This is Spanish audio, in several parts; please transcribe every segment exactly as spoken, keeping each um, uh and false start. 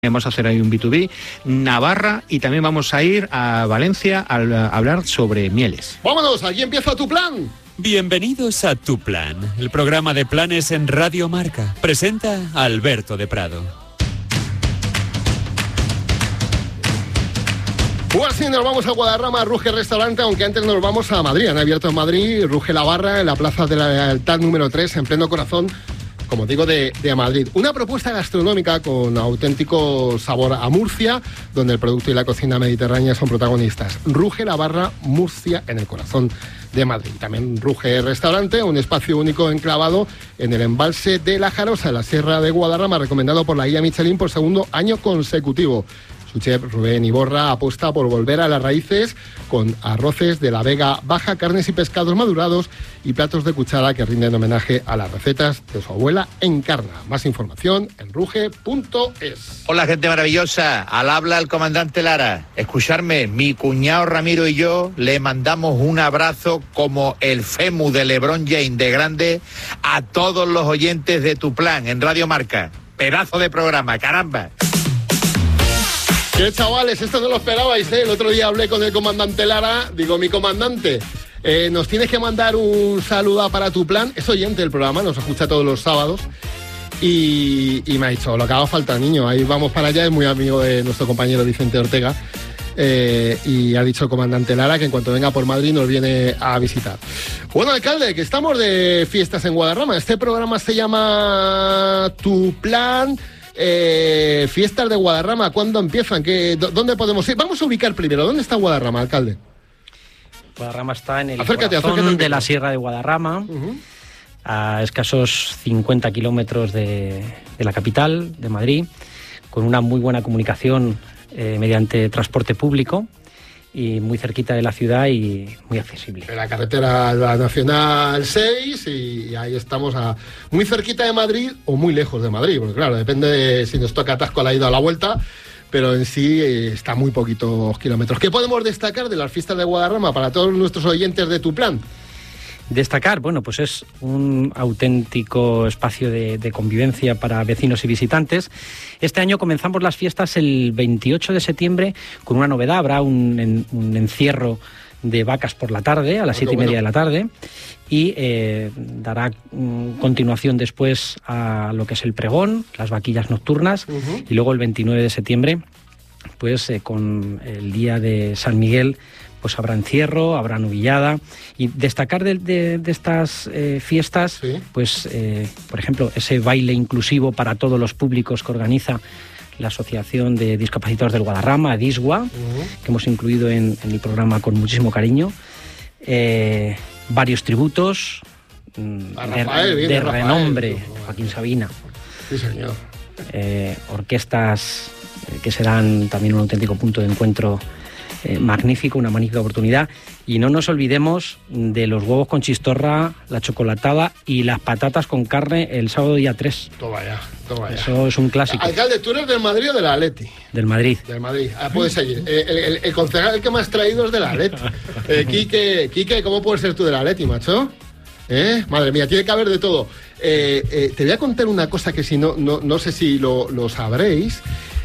Vamos a hacer ahí un B dos B, Navarra, y también vamos a ir a Valencia a, a hablar sobre mieles. ¡Vámonos! Aquí empieza Tu Plan. Bienvenidos a Tu Plan, el programa de planes en Radio Marca. Presenta a Alberto de Prado. Pues sí, nos vamos a Guadarrama, Ruge Restaurante, aunque antes nos vamos a Madrid. Han abierto en Madrid, Ruge La Barra, en la Plaza de la Lealtad número tres, en pleno corazón, como digo, de, de Madrid. Una propuesta gastronómica con auténtico sabor a Murcia, donde el producto y la cocina mediterránea son protagonistas. Ruge La Barra, Murcia, en el corazón de Madrid. También Ruge Restaurante, un espacio único enclavado en el embalse de La Jarosa, en la Sierra de Guadarrama, recomendado por la guía Michelin por segundo año consecutivo. Su chef Rubén Iborra apuesta por volver a las raíces con arroces de la Vega Baja, carnes y pescados madurados y platos de cuchara que rinden homenaje a las recetas de su abuela Encarna. Más información en ruge punto es. Hola, gente maravillosa. Al habla el comandante Lara. Escucharme, mi cuñado Ramiro y yo le mandamos un abrazo como el Femu de LeBron James de grande a todos los oyentes de Tu Plan en Radio Marca. Pedazo de programa, caramba. ¿Qué chavales? Esto no lo esperabais, ¿eh? El otro día hablé con el comandante Lara, digo, mi comandante, eh, nos tienes que mandar un saludo para Tu Plan. Es oyente del programa, nos escucha todos los sábados y, y me ha dicho, lo que haga falta, niño, ahí vamos para allá, es muy amigo de nuestro compañero Vicente Ortega, eh, y ha dicho el comandante Lara que en cuanto venga por Madrid nos viene a visitar. Bueno, alcalde, que estamos de fiestas en Guadarrama. Este programa se llama Tu Plan. Eh, fiestas de Guadarrama, ¿cuándo empiezan? ¿Qué, ¿Dónde podemos ir? Vamos a ubicar primero, ¿dónde está Guadarrama, alcalde? Guadarrama está en el acércate, corazón acércate de la Sierra de Guadarrama, uh-huh. a escasos cincuenta kilómetros de, de la capital, de Madrid, con una muy buena comunicación eh, mediante transporte público, y muy cerquita de la ciudad y muy accesible. En la carretera la Nacional seis, y ahí estamos a, muy cerquita de Madrid o muy lejos de Madrid, porque claro, depende de si nos toca atasco a la ida o a la vuelta, pero en sí eh, está muy poquitos kilómetros. ¿Qué podemos destacar de las fiestas de Guadarrama para todos nuestros oyentes de Tu Plan? Destacar, bueno, pues es un auténtico espacio de, de convivencia para vecinos y visitantes. Este año comenzamos las fiestas el veintiocho de septiembre con una novedad. Habrá un, en, un encierro de vacas por la tarde, a las siete y media de la tarde, y eh, dará um, continuación después a lo que es el pregón, las vaquillas nocturnas, uh-huh. y luego el veintinueve de septiembre, pues eh, con el día de San Miguel, pues habrá encierro, habrá novillada. Y destacar de, de, de estas eh, fiestas, ¿sí? pues eh, por ejemplo, ese baile inclusivo para todos los públicos que organiza la Asociación de Discapacitados del Guadarrama, DISGUA, uh-huh. que hemos incluido en, en el programa con muchísimo cariño. Eh, varios tributos a Rafael, de, de Rafael, renombre, Rafael. Joaquín Sabina. Sí, señor. Eh, orquestas eh, que serán también un auténtico punto de encuentro Eh, magnífico, una magnífica oportunidad. Y no nos olvidemos de los huevos con chistorra, la chocolatada y las patatas con carne el sábado día tres. Toma ya, toma ya. Eso es un clásico. Alcalde, ¿tú eres del Madrid o del Atleti? Del Madrid. Del Madrid. Ah, puedes seguir. Eh, el, el, el concejal que me has traído es del Atleti. Eh, Quique, Quique, ¿cómo puedes ser tú del Atleti, macho? ¿Eh? Madre mía, tiene que haber de todo. Eh, eh, te voy a contar una cosa que si no, no, no sé si lo, lo sabréis,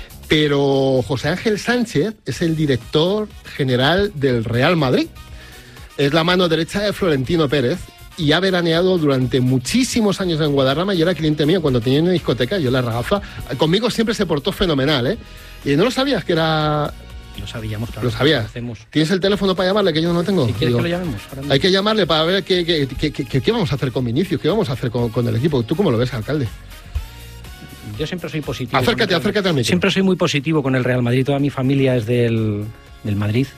pero José Ángel Sánchez es el director general del Real Madrid. Es la mano derecha de Florentino Pérez y ha veraneado durante muchísimos años en Guadarrama y era cliente mío cuando tenía una discoteca, yo la ragafa. Conmigo siempre se portó fenomenal, ¿eh? ¿Y no lo sabías que era...? Lo sabíamos, claro. Lo sabías. ¿Tienes el teléfono para llamarle, que yo no lo tengo? Si quieres Digo, que lo llamemos. Hay que llamarle para ver qué, qué, qué, qué, qué vamos a hacer con Vinicius, qué vamos a hacer con, con el equipo. ¿Tú cómo lo ves, alcalde? Yo siempre soy positivo. Acércate, acércate al micro. Siempre soy muy positivo con el Real Madrid. Toda mi familia es del, del Madrid.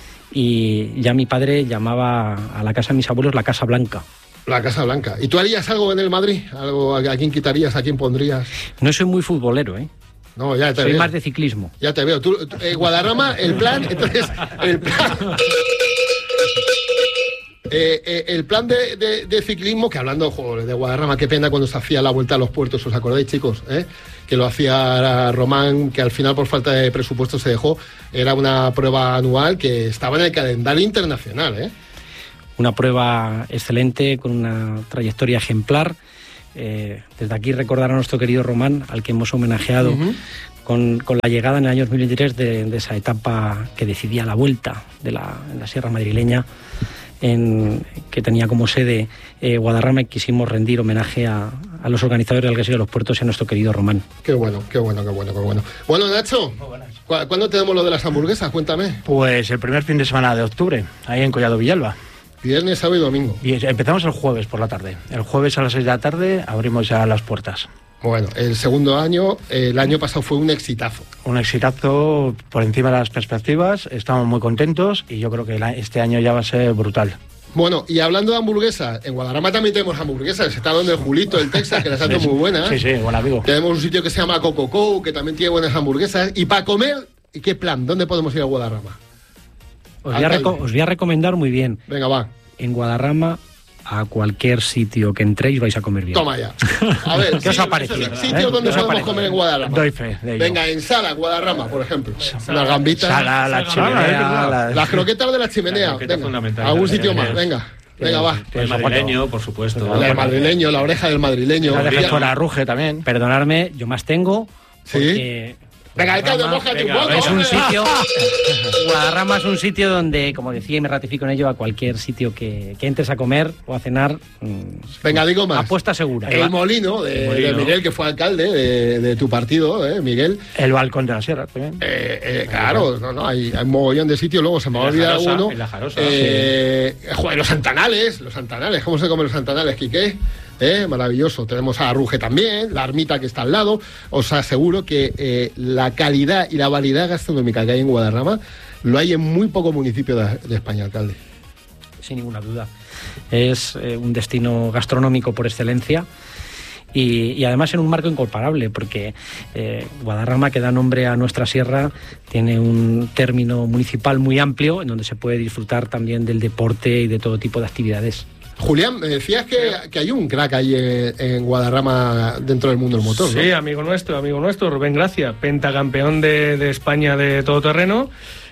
Y ya mi padre llamaba a la casa de mis abuelos la Casa Blanca. La Casa Blanca. ¿Y tú harías algo en el Madrid? ¿Algo, ¿A quién quitarías? ¿A quién pondrías? No soy muy futbolero, ¿eh? No, ya te soy veo. más de ciclismo. Ya te veo. Tú, eh, Guadarrama, el plan... Entonces, el plan... Eh, eh, el plan de, de, de ciclismo, que hablando joder, de Guadarrama, qué pena cuando se hacía la vuelta a los puertos, ¿os acordáis, chicos? ¿Eh? Que lo hacía Román, que al final por falta de presupuesto se dejó. Era una prueba anual que estaba en el calendario internacional, ¿eh? Una prueba excelente, con una trayectoria ejemplar. Eh, desde aquí recordar a nuestro querido Román, al que hemos homenajeado uh-huh. con, con la llegada en el año dos mil veintitrés de, de esa etapa que decidía la vuelta de la, en la Sierra Madrileña, en, que tenía como sede eh, Guadarrama, y quisimos rendir homenaje a, a los organizadores del Gueso de los Puertos y a nuestro querido Román. Qué bueno, qué bueno, qué bueno, qué bueno. Bueno, Nacho, ¿cu- ¿cuándo tenemos lo de las hamburguesas? Cuéntame. Pues el primer fin de semana de octubre, ahí en Collado Villalba. Viernes, sábado y domingo. Y empezamos el jueves por la tarde. El jueves a las seis de la tarde abrimos ya las puertas. Bueno, el segundo año, el año pasado fue un exitazo. Un exitazo por encima de las perspectivas, estamos muy contentos y yo creo que la- este año ya va a ser brutal. Bueno, y hablando de hamburguesas, en Guadarrama también tenemos hamburguesas. Está donde el Julito, el Texas, que las hace muy buenas. Sí, sí, buen amigo. Tenemos un sitio que se llama Cococo, que también tiene buenas hamburguesas. Y para comer, ¿y qué plan? ¿Dónde podemos ir a Guadarrama? Os voy, a Alcalde. reco- os voy a recomendar muy bien. Venga, va. En Guadarrama, a cualquier sitio que entréis vais a comer bien. Toma ya. A ver, ¿Qué os sí, ha parecido? sí, sitios ¿Eh? donde ¿Qué os ha podemos parecido? comer en Guadarrama. Doy fe de ello. Venga, en Sala, Guadarrama, por ejemplo. Las gambitas. Sala, la chimenea, la- Las croquetas de la chimenea. La croqueta Venga, fundamental. algún Las sitio chimeneas. más. Venga, venga, va. El madrileño, por supuesto. El madrileño, la oreja del madrileño. la de Mira- fuera Ruge también. Perdonadme, yo más tengo. ¿Sí? Porque Venga, alcalde, Guadarrama mójate un venga, poco. es un hombre. sitio. Guadarrama es un sitio donde, como decía y me ratifico en ello, a cualquier sitio que, que entres a comer o a cenar, mm, Venga, digo más. apuesta segura. El molino de, El molino. de Miguel, que fue alcalde de, de tu partido, ¿eh, Miguel? El balcón de la Sierra también. Eh, eh, claro, no, no, hay, hay un mogollón de sitios, luego se me va a En la olvidar Jarosa, uno. en la Jarosa, Eh, joder, los santanales, los santanales, ¿cómo se comen los santanales, Quique? Eh, maravilloso. Tenemos a Ruge también, la ermita que está al lado. Os aseguro que eh, la calidad y la variedad gastronómica que hay en Guadarrama lo hay en muy pocos municipios de, de España, alcalde. Sin ninguna duda. Es eh, un destino gastronómico por excelencia. Y, y además en un marco incomparable, porque eh, Guadarrama, que da nombre a nuestra sierra, tiene un término municipal muy amplio en donde se puede disfrutar también del deporte y de todo tipo de actividades. Julián, me decías que, que hay un crack ahí en, en Guadarrama dentro del mundo del motor, ¿no? Sí, amigo nuestro, amigo nuestro, Rubén Gracia, pentacampeón de, de España de todoterreno.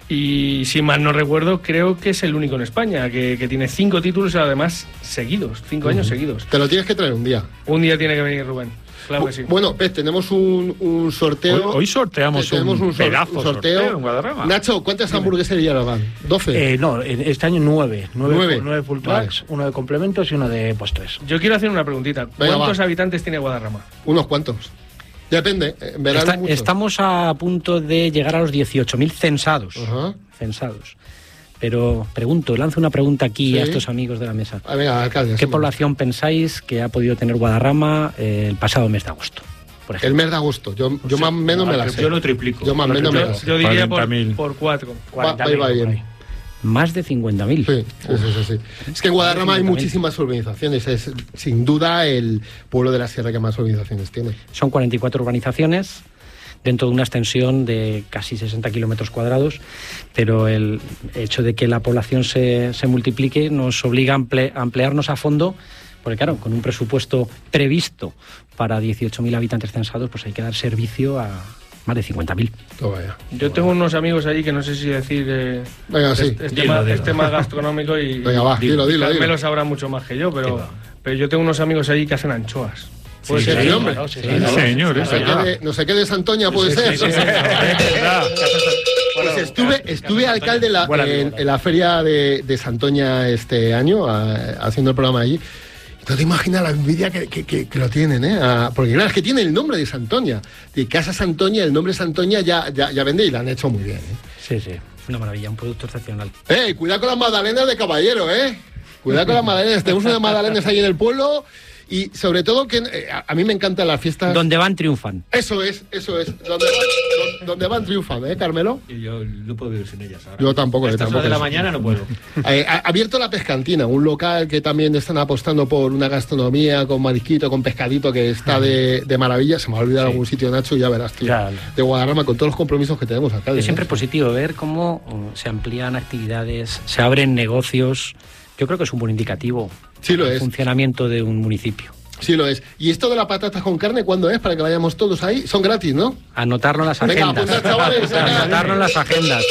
Y si mal no recuerdo, creo que es el único en España que, que tiene cinco títulos, además seguidos, cinco años seguidos. Te lo tienes que traer un día. Un día tiene que venir Rubén, claro que sí. Bueno, Pez, tenemos un, un sorteo. Hoy, hoy sorteamos Te- tenemos un, un, sor- pedazo un sorteo. en Guadarrama. Nacho, ¿cuántas hamburgueserías nos van? ¿doce? Eh, no, en este año nueve. Nueve, Nueve. nueve full tracks, uno de complementos y uno de postres. Yo quiero hacer una preguntita. Venga, ¿Cuántos va. habitantes tiene Guadarrama? Unos cuantos. Depende. En verano Está- muchos. estamos a punto de llegar a los dieciocho mil censados. Ajá. Censados. Pero pregunto, lanzo una pregunta aquí Sí. a estos amigos de la mesa. Ah, venga, alcalde. ¿Qué sí, población pensáis que ha podido tener Guadarrama eh, el pasado mes de agosto, por El ejemplo? mes de agosto. Yo, yo más o menos me la sé. Yo lo triplico. Yo más o Lo menos me la triplico. sé. Yo diría por, cuarenta mil. por cuatro. Va, va, va bien. por ahí. Más de cincuenta mil. Sí, sí, sí, sí, sí. Es que en Guadarrama hay muchísimas urbanizaciones. Es sin duda el pueblo de la sierra que más urbanizaciones tiene. Son cuarenta y cuatro urbanizaciones dentro de una extensión de casi sesenta kilómetros cuadrados, pero el hecho de que la población se, se multiplique nos obliga a ample- a ampliarnos a fondo, porque claro, con un presupuesto previsto para dieciocho mil habitantes censados, pues hay que dar servicio a más de cincuenta mil. Toma ya. Yo tengo unos amigos allí que no sé si decir eh, Venga, sí. es, es Dilo, tema, dilo. es tema gastronómico y, Venga, va, dilo, dilo, me dilo. lo sabrá mucho más que yo, pero, pero yo tengo unos amigos allí que hacen anchoas. Puede Sí, ser, sí, ¿no? hombre. Claro, sí, sí, Sí, claro. señor, No es sé verdad. qué de- no sé qué de Santoña puede ser. Es verdad. Pues estuve, estuve alcalde en la, Buena en, amigo, en la feria de, de Santoña este año, a- haciendo el programa allí. No te imaginas la envidia que, que- que- que lo tienen, ¿eh? A- porque claro, es que tiene el nombre de Santoña. De Casa Santoña, el nombre Santoña ya, ya, ya vende y lo han hecho muy bien, ¿eh? Sí, sí. Una maravilla, un producto excepcional. ¡Eh! Cuidado con las magdalenas de caballero, ¿eh? Cuidado con las magdalenas. Tenemos unas magdalenas ahí en el pueblo y sobre todo que eh, a, a mí me encantan las fiestas. Donde van triunfan. Eso es, eso es. Donde van, don- donde van triunfan, ¿eh, Carmelo? Y yo no puedo vivir sin ellas ahora. Yo tampoco, A yo estas tampoco. horas de la mañana no puedo. Eh, ha abierto la Pescantina, un local que también están apostando por una gastronomía con marisquito, con pescadito, que está de, de maravilla. Se me va a olvidar algún sitio, Nacho, y ya verás, tío. Ya. De Guadarrama, con todos los compromisos que tenemos acá. Es siempre positivo ver cómo uh, se amplían actividades, se abren negocios. Yo creo que es un buen indicativo Sí lo del es. funcionamiento de un municipio. Sí lo es. ¿Y esto de las patatas con carne cuándo es? Para que vayamos todos ahí. Son gratis, ¿no? Anotarlo en las Venga, agendas. apuntad, chavales, venga. Anotarlo en las agendas.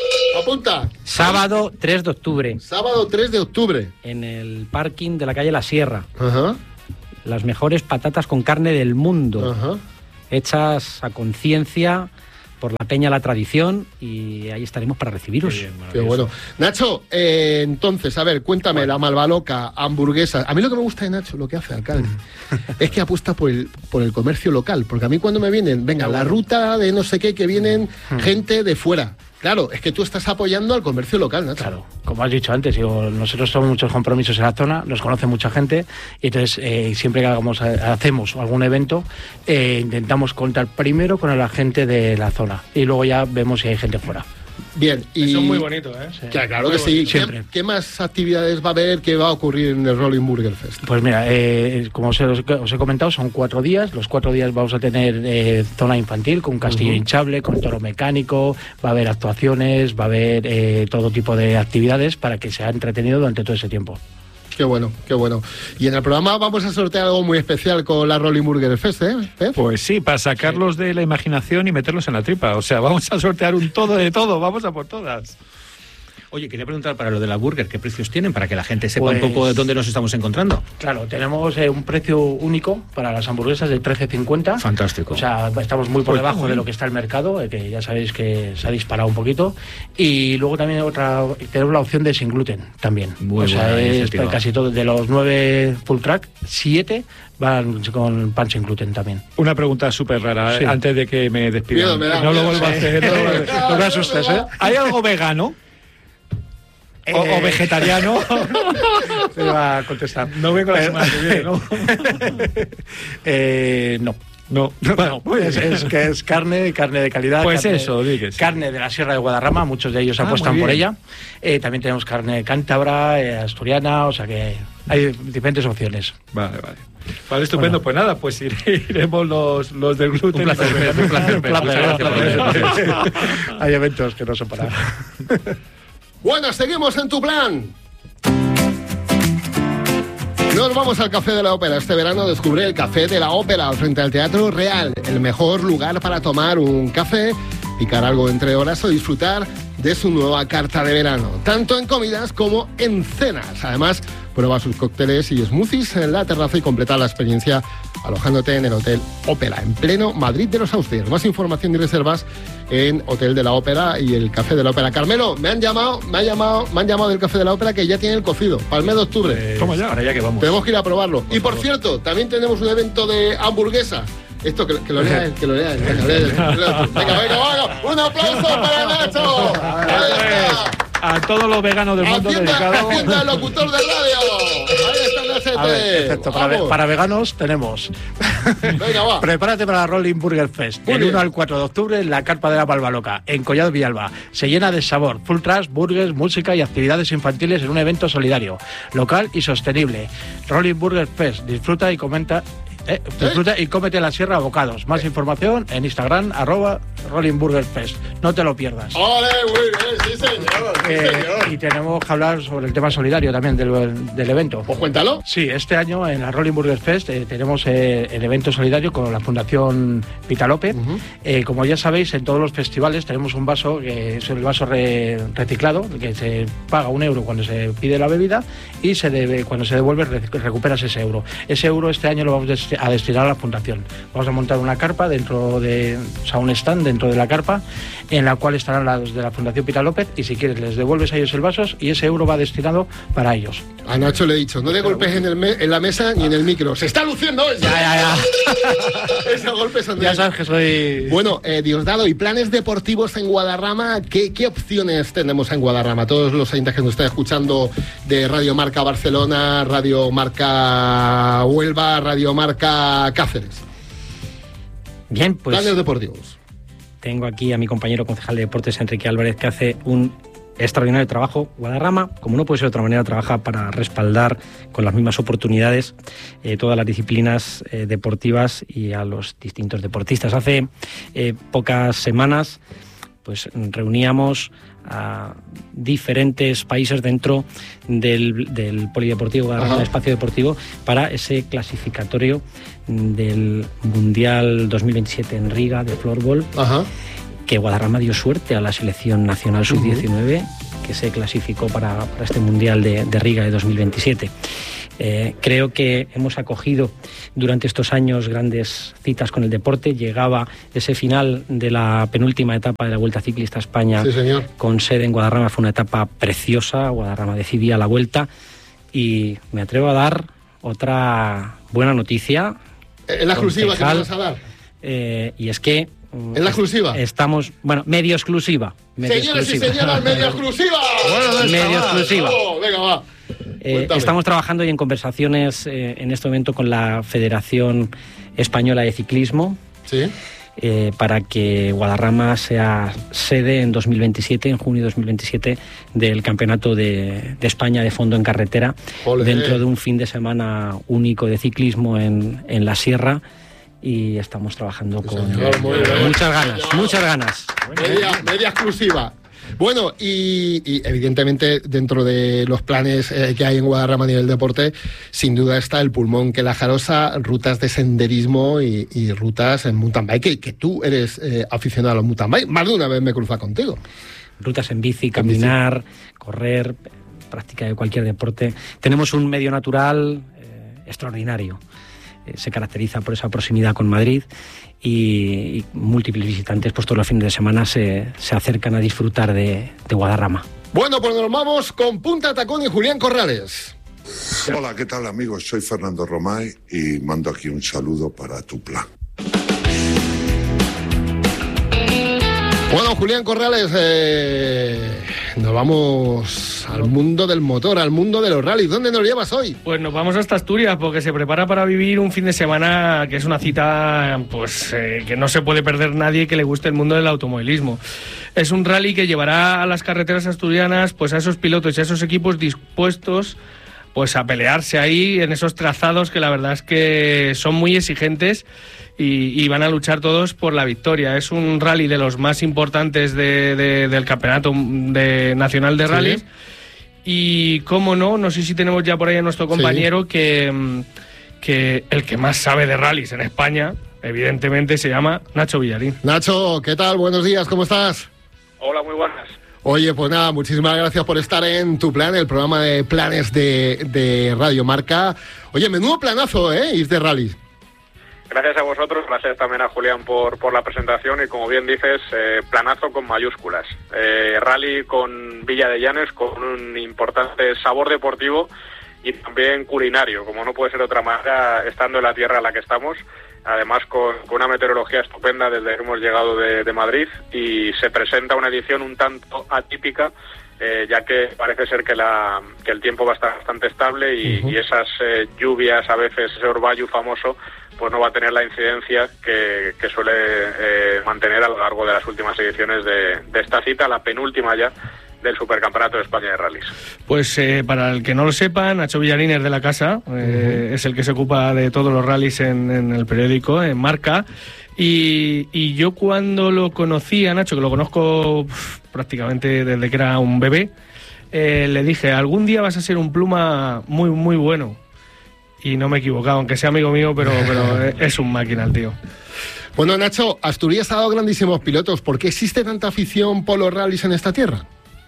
Apunta. Sábado tres de octubre, Sábado tres de octubre. en el parking de la calle La Sierra. Ajá, Las mejores patatas con carne del mundo. ajá. hechas a conciencia por la peña, la tradición, y ahí estaremos para recibiros. Qué, bien, qué bueno. Nacho, eh, entonces, a ver, cuéntame, bueno. La Malvaloca, hamburguesas. A mí lo que me gusta de Nacho, lo que hace, alcalde, es que apuesta por el, por el comercio local, porque a mí cuando me vienen, venga, la ruta de no sé qué, que vienen gente de fuera. Claro, es que tú estás apoyando al comercio local, Nacho. Claro, como has dicho antes, digo, nosotros tenemos muchos compromisos en la zona, nos conoce mucha gente, y entonces eh, siempre que hagamos, hacemos algún evento, eh, intentamos contar primero con la gente de la zona, y luego ya vemos si hay gente fuera. Bien, y eso es muy bonito, ¿eh? Sí. Claro, claro que sí. ¿Qué, ¿Qué más actividades va a haber? ¿Qué va a ocurrir en el Rolling Burger Fest? Pues mira, eh, como os he, os he comentado, son cuatro días. Los cuatro días vamos a tener eh, zona infantil con castillo uh-huh. hinchable, con toro mecánico, va a haber actuaciones, va a haber eh, todo tipo de actividades para que sea entretenido durante todo ese tiempo. Qué bueno, qué bueno. Y en el programa vamos a sortear algo muy especial con la Rolling Burger Fest, ¿eh? ¿Eh? Pues sí, para sacarlos sí. de la imaginación y meterlos en la tripa. O sea, vamos a sortear un todo de todo, vamos a por todas. Oye, quería preguntar para lo de la burger, ¿qué precios tienen? Para que la gente sepa pues, un poco de dónde nos estamos encontrando. Claro, tenemos eh, un precio único para las hamburguesas de trece cincuenta. Fantástico. O sea, estamos muy por pues debajo muy de lo que está el mercado, eh, que ya sabéis que se ha disparado un poquito. Y luego también otra tenemos la opción de sin gluten también. Muy o sea, es casi todo, de los nueve full track, siete van con pan sin gluten también. Una pregunta súper rara, sí. eh, antes de que me despidan. Miedo, me da, no miedo, lo vuelvo a hacer. No, no me asustes, ¿eh? ¿Hay algo vegano? O, o vegetariano. Se va a contestar. No vengo la semana que viene, ¿no? eh, no. No, bueno, pues es que es carne, carne de calidad. Pues carne, eso, dígues. Carne de la Sierra de Guadarrama, muchos de ellos ah, apuestan por ella. Eh, también tenemos carne cántabra, eh, asturiana, o sea que hay diferentes opciones. Vale, vale. Vale, estupendo. Bueno. Pues nada, pues iremos los, los del gluten. Un placer, un placer, un placer, un placer. Hay eventos que no son para. Bueno, seguimos en tu plan. Nos vamos al Café de la Ópera. Este verano descubre el Café de la Ópera frente al Teatro Real. El mejor lugar para tomar un café, picar algo entre horas o disfrutar de su nueva carta de verano. Tanto en comidas como en cenas. Además, prueba sus cócteles y smoothies en la terraza y completa la experiencia alojándote en el Hotel Ópera, en pleno Madrid de los Austrias. Más información y reservas en Hotel de la Ópera y el Café de la Ópera. Carmelo, me han llamado, me han llamado, me han llamado del Café de la Ópera que ya tiene el cocido para el mes de octubre. Eh, Toma ya, para allá que vamos. Tenemos que ir a probarlo. Por y por favor. Cierto, también tenemos un evento de hamburguesa. Esto, que, que lo lea él, que lo lea él. Venga, venga, venga, venga, venga. Un aplauso para Nacho. Ahí está. A todos los veganos del mundo dedicado. Hacienda el locutor de radio. Ahí está el A ver, excepto para, para veganos tenemos. Venga, va. Prepárate para la Rolling Burger Fest. Del uno al cuatro de octubre en la Carpa de la Malvaloca, en Collado Villalba. Se llena de sabor, full trash, burgers, música y actividades infantiles en un evento solidario, local y sostenible. Rolling Burger Fest. Disfruta y comenta. Eh, disfruta ¿Eh? y cómete la sierra a bocados. Más información en Instagram, arroba Rolling Burger Fest. No te lo pierdas. ¡Ole, muy bien! ¡Sí, señor! Sí, eh, señor. Y tenemos que hablar sobre el tema solidario también del, del evento. Pues cuéntalo. Sí, este año en la Rolling Burger Fest eh, tenemos eh, el evento solidario con la Fundación Pita López. Uh-huh. eh, como ya sabéis, en todos los festivales tenemos un vaso, que es el vaso re, reciclado, que se paga un euro cuando se pide la bebida y se debe, cuando se devuelve recuperas ese euro. Ese euro este año lo vamos a a destinar a la fundación. Vamos a montar una carpa dentro de, o sea, un stand dentro de la carpa en la cual estarán los de la Fundación Pita López y si quieres les devuelves a ellos el vaso y ese euro va destinado para ellos. A Nacho le he dicho, no le golpes en, el me, en la mesa ni en el micro. ¡Se está luciendo eso! Ya, ya, ya. Esos golpes son de... Ya sabes que soy... Bueno, eh, Diosdado, ¿y planes deportivos en Guadarrama? ¿Qué, ¿Qué opciones tenemos en Guadarrama? Todos los oyentes que nos están escuchando de Radio Marca Barcelona, Radio Marca Huelva, Radio Marca Cáceres. Bien, pues... Planes deportivos. Tengo aquí a mi compañero concejal de deportes, Enrique Álvarez, que hace un extraordinario trabajo. Guadarrama, como no puede ser de otra manera, trabaja para respaldar con las mismas oportunidades eh, todas las disciplinas eh, deportivas y a los distintos deportistas. Hace eh, pocas semanas pues reuníamos a diferentes países dentro del, del polideportivo, del espacio deportivo, para ese clasificatorio del Mundial dos mil veintisiete en Riga de floorball. Ajá. Que Guadarrama dio suerte a la selección nacional sub diecinueve, uh-huh. que se clasificó para, para este Mundial de, de Riga de dos mil veintisiete. Eh, creo que hemos acogido durante estos años grandes citas con el deporte. Llegaba ese final de la penúltima etapa de la Vuelta Ciclista a España, sí, señor, con sede en Guadarrama. Fue una etapa preciosa. Guadarrama decidía la Vuelta y me atrevo a dar otra buena noticia. ¿Es la exclusiva que me vas a dar? Eh, y es que... ¿Es la exclusiva? Estamos, bueno, medio exclusiva. Medio Señores exclusiva. y señoras, medio exclusiva. Bueno, medio exclusiva. Oh, venga, va. Eh, estamos trabajando y en conversaciones eh, en este momento con la Federación Española de Ciclismo. Sí. Eh, para que Guadarrama sea sede en dos mil veintisiete, en junio de dos mil veintisiete, del Campeonato de, de España de Fondo en Carretera, Olé. Dentro de un fin de semana único de ciclismo en, en la Sierra. Y estamos trabajando sí, con señor, muchas ganas, señor. muchas ganas. Media, media exclusiva. Bueno, y, y evidentemente dentro de los planes eh, que hay en Guadarrama a nivel deporte, sin duda está el pulmón que la Jarosa, rutas de senderismo y, y rutas en mountain bike, que, que tú eres eh, aficionado a los mountain bike. Más de una vez me he cruzado contigo. Rutas en bici, caminar, bici. correr, práctica de cualquier deporte. Tenemos un medio natural eh, extraordinario. Eh, se caracteriza por esa proximidad con Madrid. Y, y múltiples visitantes pues todos los fines de semana se, se acercan a disfrutar de, de Guadarrama. Bueno, pues nos vamos con Punta Tacón y Julián Corrales. Hola, ¿qué tal, amigos? Soy Fernando Romay y mando aquí un saludo para tu plan. Bueno, Julián Corrales, eh, nos vamos al mundo del motor, al mundo de los rallies. ¿Dónde nos llevas hoy? Pues nos vamos hasta Asturias, porque se prepara para vivir un fin de semana que es una cita pues eh, que no se puede perder nadie que le guste el mundo del automovilismo. Es un rally que llevará a las carreteras asturianas pues a esos pilotos y a esos equipos dispuestos pues a pelearse ahí en esos trazados que la verdad es que son muy exigentes. Y, y van a luchar todos por la victoria. Es un rally de los más importantes de, de, del campeonato de, nacional de rallies. Sí. Y cómo no, no sé si tenemos ya por ahí a nuestro compañero sí. que, que el que más sabe de rallies en España, evidentemente, se llama Nacho Villarín. Nacho, ¿qué tal? Buenos días, ¿cómo estás? Hola, muy buenas. Oye, pues nada, muchísimas gracias por estar en Tu Plan, el programa de planes de, de Radio Marca. Oye, menudo planazo, ¿eh? Ir de rallies. Gracias a vosotros, gracias también a Julián por, por la presentación y como bien dices, eh, planazo con mayúsculas. Eh, rally con Villa de Llanes, con un importante sabor deportivo y también culinario, como no puede ser de otra manera, estando en la tierra a la que estamos, además con, con una meteorología estupenda desde que hemos llegado de, de Madrid y se presenta una edición un tanto atípica, eh, ya que parece ser que, la, que el tiempo va a estar bastante estable y, uh-huh. y esas eh, lluvias, a veces ese orvallo famoso, pues no va a tener la incidencia que, que suele eh, mantener a lo largo de las últimas ediciones de, de esta cita, la penúltima ya del Supercampeonato de España de Rallys. Pues eh, para el que no lo sepa, Nacho Villarín es de la casa, eh, uh-huh. es el que se ocupa de todos los rallies en, en el periódico, en Marca, y, y yo cuando lo conocí a Nacho, que lo conozco pff, prácticamente desde que era un bebé, eh, le dije, algún día vas a ser un pluma muy, muy bueno. Y no me he equivocado, aunque sea amigo mío, pero, pero es un máquina el tío. Bueno, Nacho, Asturias ha dado grandísimos pilotos. ¿Por qué existe tanta afición por los rallies en esta tierra?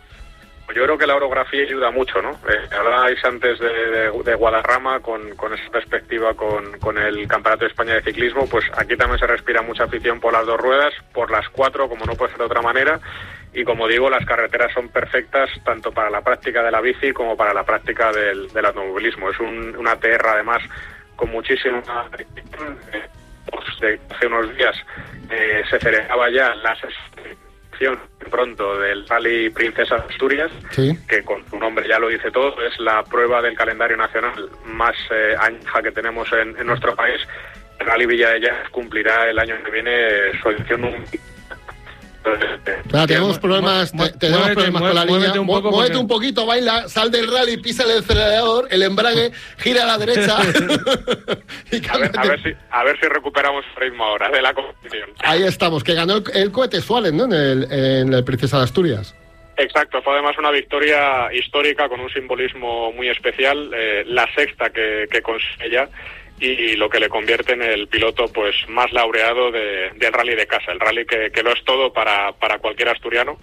Yo creo que la orografía ayuda mucho, ¿no? Eh, hablabais antes de, de, de Guadarrama, con, con esa perspectiva con, con el Campeonato de España de Ciclismo, pues aquí también se respira mucha afición por las dos ruedas, por las cuatro, como no puede ser de otra manera. Y como digo, las carreteras son perfectas tanto para la práctica de la bici como para la práctica del, del automovilismo. Es un, una T R además con muchísima... Pues hace unos días eh, se celebraba ya la sesión pronto del Rally Princesa de Asturias, sí. que con su nombre ya lo dice todo, es la prueba del calendario nacional más eh, añeja que tenemos en, en nuestro país. El Rally Villa de Llanes cumplirá el año que viene su edición número. Claro, tenemos problemas, te, tenemos muévete, problemas con la muévete línea. Un poco muévete porque... un poquito, baila, sal del rally, pisa el acelerador, el embrague, gira a la derecha. y a, ver, a, ver si, a ver si recuperamos el ritmo ahora de la competición. Ahí estamos, que ganó el, el cohete Suárez, ¿no? En el, en el Princesa de Asturias. Exacto, fue además una victoria histórica con un simbolismo muy especial, eh, la sexta que, que consigue ya. Y lo que le convierte en el piloto pues más laureado de, del rally de casa, el rally que, que lo es todo para, para cualquier asturiano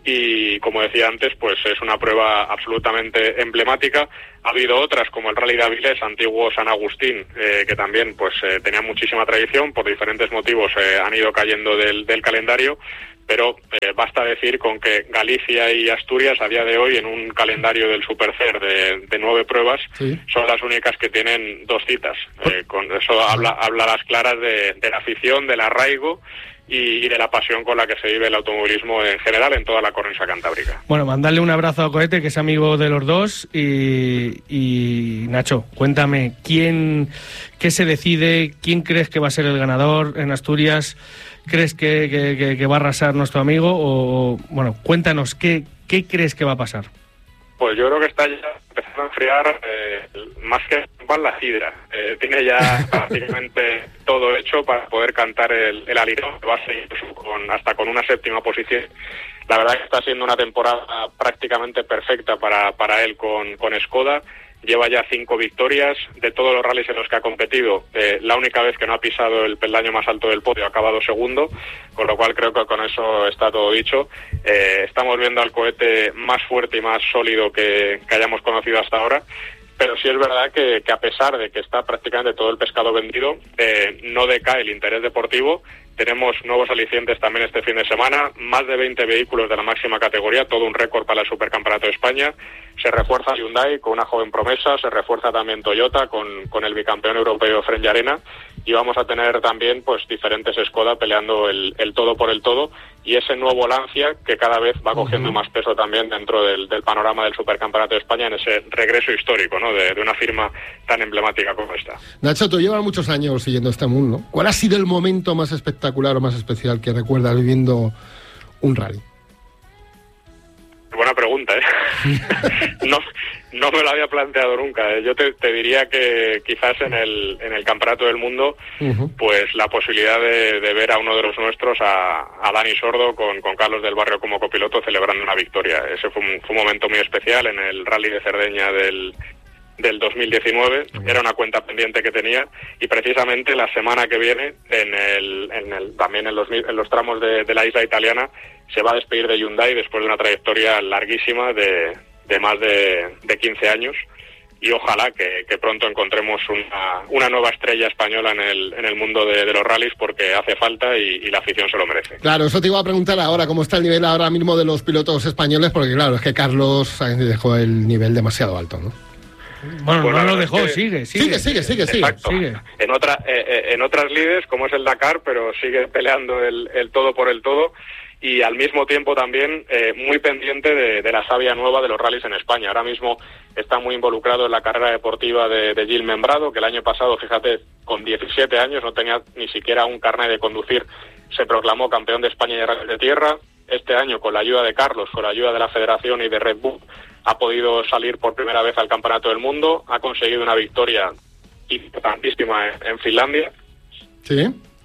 y como decía antes, pues es una prueba absolutamente emblemática. Ha habido otras como el Rally de Avilés, antiguo San Agustín, eh, que también pues eh, tenía muchísima tradición, por diferentes motivos eh, han ido cayendo del, del calendario, pero eh, basta decir con que Galicia y Asturias a día de hoy en un calendario del Supercer de, de nueve pruebas sí. son las únicas que tienen dos citas. Eh, con eso habla, habla a las claras de, de la afición, del arraigo y de la pasión con la que se vive el automovilismo en general en toda la cornisa cantábrica. Bueno, mandarle un abrazo a Cohete, que es amigo de los dos, y, y Nacho, cuéntame, ¿quién, qué se decide? ¿Quién crees que va a ser el ganador en Asturias? ¿Crees que, que, que, que va a arrasar nuestro amigo? O, bueno, cuéntanos, ¿qué, qué crees que va a pasar? Pues yo creo que está ya empezando a enfriar eh, más que la sidra. Eh, tiene ya prácticamente todo hecho para poder cantar el, el Alirón, que va a seguir con, hasta con una séptima posición. La verdad que está siendo una temporada prácticamente perfecta para, para él con, con Skoda. Lleva ya cinco victorias de todos los rallies en los que ha competido. Eh, la única vez que no ha pisado el peldaño más alto del podio ha acabado segundo, con lo cual creo que con eso está todo dicho. Eh, estamos viendo al Cohete más fuerte y más sólido que, que hayamos conocido hasta ahora. Pero sí es verdad que, que a pesar de que está prácticamente todo el pescado vendido, eh, no decae el interés deportivo. Tenemos nuevos alicientes también este fin de semana, más de veinte vehículos de la máxima categoría, todo un récord para el Supercampeonato de España. Se refuerza Hyundai con una joven promesa, se refuerza también Toyota con, con el bicampeón europeo Fren Llarena, y vamos a tener también pues diferentes Skoda peleando el, el todo por el todo, y ese nuevo Lancia que cada vez va cogiendo uh-huh. más peso también dentro del, del panorama del Supercampeonato de España en ese regreso histórico, ¿no?, de, de una firma tan emblemática como esta. Nacho, tú llevas muchos años siguiendo este mundo. ¿Cuál ha sido el momento más espectacular o más especial que recuerdas viviendo un rally? Buena pregunta, ¿eh? no, no me lo había planteado nunca. ¿eh? Yo te, te diría que quizás en el, en el Campeonato del Mundo, uh-huh. pues la posibilidad de, de ver a uno de los nuestros, a, a Dani Sordo, con, con Carlos del Barrio como copiloto, celebrando una victoria. Ese fue un, fue un momento muy especial en el Rally de Cerdeña del... del dos mil diecinueve, era una cuenta pendiente que tenía, y precisamente la semana que viene, en el, en el, también en los, en los tramos de, de la isla italiana, se va a despedir de Hyundai después de una trayectoria larguísima de, de más de, de quince años, y ojalá que, que pronto encontremos una, una nueva estrella española en el, en el mundo de, de los rallies, porque hace falta y, y la afición se lo merece. Claro, eso te iba a preguntar ahora, ¿cómo está el nivel ahora mismo de los pilotos españoles? Porque claro, es que Carlos Sainz dejó el nivel demasiado alto, ¿no? Bueno, bueno, no lo dejó, que... sigue, sigue, sigue, sigue, sigue, Exacto. sigue. En otra, eh, en otras lides, como es el Dakar, pero sigue peleando el, el todo por el todo, y al mismo tiempo también eh, muy pendiente de, de la savia nueva de los rallies en España. Ahora mismo está muy involucrado en la carrera deportiva de, de Gil Membrado, que el año pasado, fíjate, con diecisiete años, no tenía ni siquiera un carnet de conducir, se proclamó campeón de España de rallies de tierra. Este año, con la ayuda de Carlos, con la ayuda de la Federación y de Red Bull, ha podido salir por primera vez al Campeonato del Mundo, ha conseguido una victoria importantísima en, en Finlandia. Sí,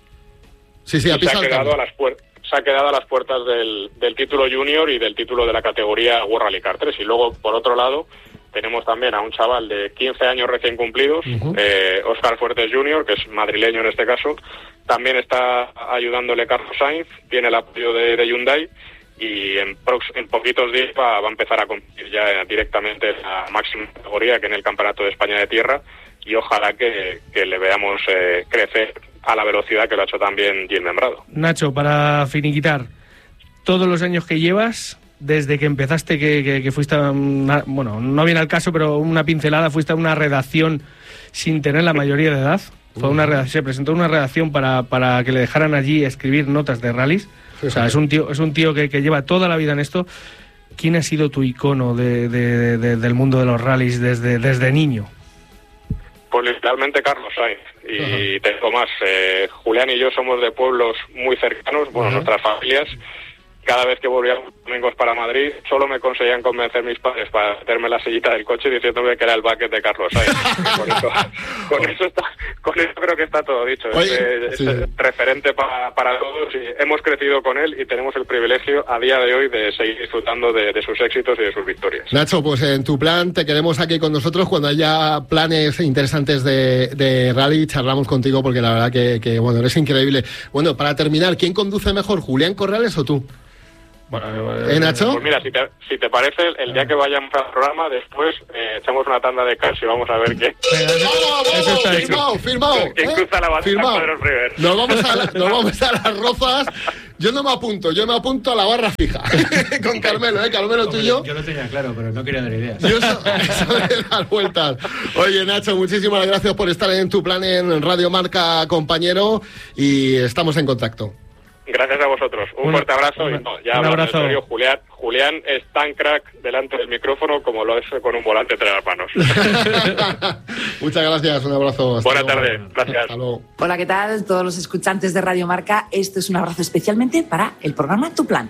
sí, sí, ha pisado se ha quedado a las puertas. Se ha quedado a las puertas del, del título junior y del título de la categoría World Rally Car tres. Y luego, por otro lado, tenemos también a un chaval de quince años recién cumplidos, uh-huh. eh, Óscar Fuertes junior, que es madrileño en este caso. También está ayudándole Carlos Sainz, tiene el apoyo de, de Hyundai, y en, prox- en poquitos días va, va a empezar a competir ya directamente en la máxima categoría, que en el Campeonato de España de Tierra, y ojalá que, que le veamos eh, crecer a la velocidad que lo ha hecho también Gil Membrado. Nacho, para finiquitar, todos los años que llevas, desde que empezaste, que, que, que fuiste a una, bueno, no viene al caso, pero una pincelada, fuiste a una redacción sin tener la mayoría de edad. Fue una redacción, se presentó una redacción para, para que le dejaran allí escribir notas de rallies. O sea, es un tío, es un tío que, que lleva toda la vida en esto. ¿Quién ha sido tu icono de, de, de, del mundo de los rallies desde, desde niño? Pues literalmente Carlos Sainz. Y uh-huh. te digo más, eh, Julián y yo somos de pueblos muy cercanos, bueno, uh-huh. nuestras familias. Cada vez que volvíamos domingos para Madrid, solo me conseguían convencer mis padres para meterme en la sillita del coche diciéndome que era el bucket de Carlos Sainz. con, eso, con, eso está, con eso creo que está todo dicho. Oye, es, sí. es referente para, para todos, y hemos crecido con él y tenemos el privilegio a día de hoy de seguir disfrutando de, de sus éxitos y de sus victorias. Nacho, pues en tu plan te queremos aquí con nosotros. Cuando haya planes interesantes de, de rally, charlamos contigo, porque la verdad que, que bueno, eres increíble. Bueno, para terminar, ¿quién conduce mejor, Julián Corrales o tú? ¿Eh, Nacho? Pues mira, si te, si te parece, el día que vayamos al programa, después eh, echamos una tanda de calcio y vamos a ver qué. ¡Vamos, vamos! ¡Firmado, firmado! Que ¿eh? cruza la batalla Firmado. Pedro River. Nos vamos, a, nos vamos a las rozas. Yo no me apunto, yo me apunto a la barra fija. Con Carmelo, ¿eh? Carmelo, tú y yo. Yo lo tenía claro, pero no quería dar ideas. Yo eso, eso de dar vueltas. Oye, Nacho, muchísimas gracias por estar en Tu Plan en Radio Marca, compañero, y estamos en contacto. Gracias a vosotros. Un, un fuerte abrazo. Un, y no, ya un abrazo. En serio, Julián, Julián es tan crack delante del micrófono como lo es con un volante entre las manos. Muchas gracias, un abrazo. Buena tarde, gracias. Hasta luego. Hola, ¿qué tal? Todos los escuchantes de Radio Marca, esto es un abrazo especialmente para el programa Tu Plan.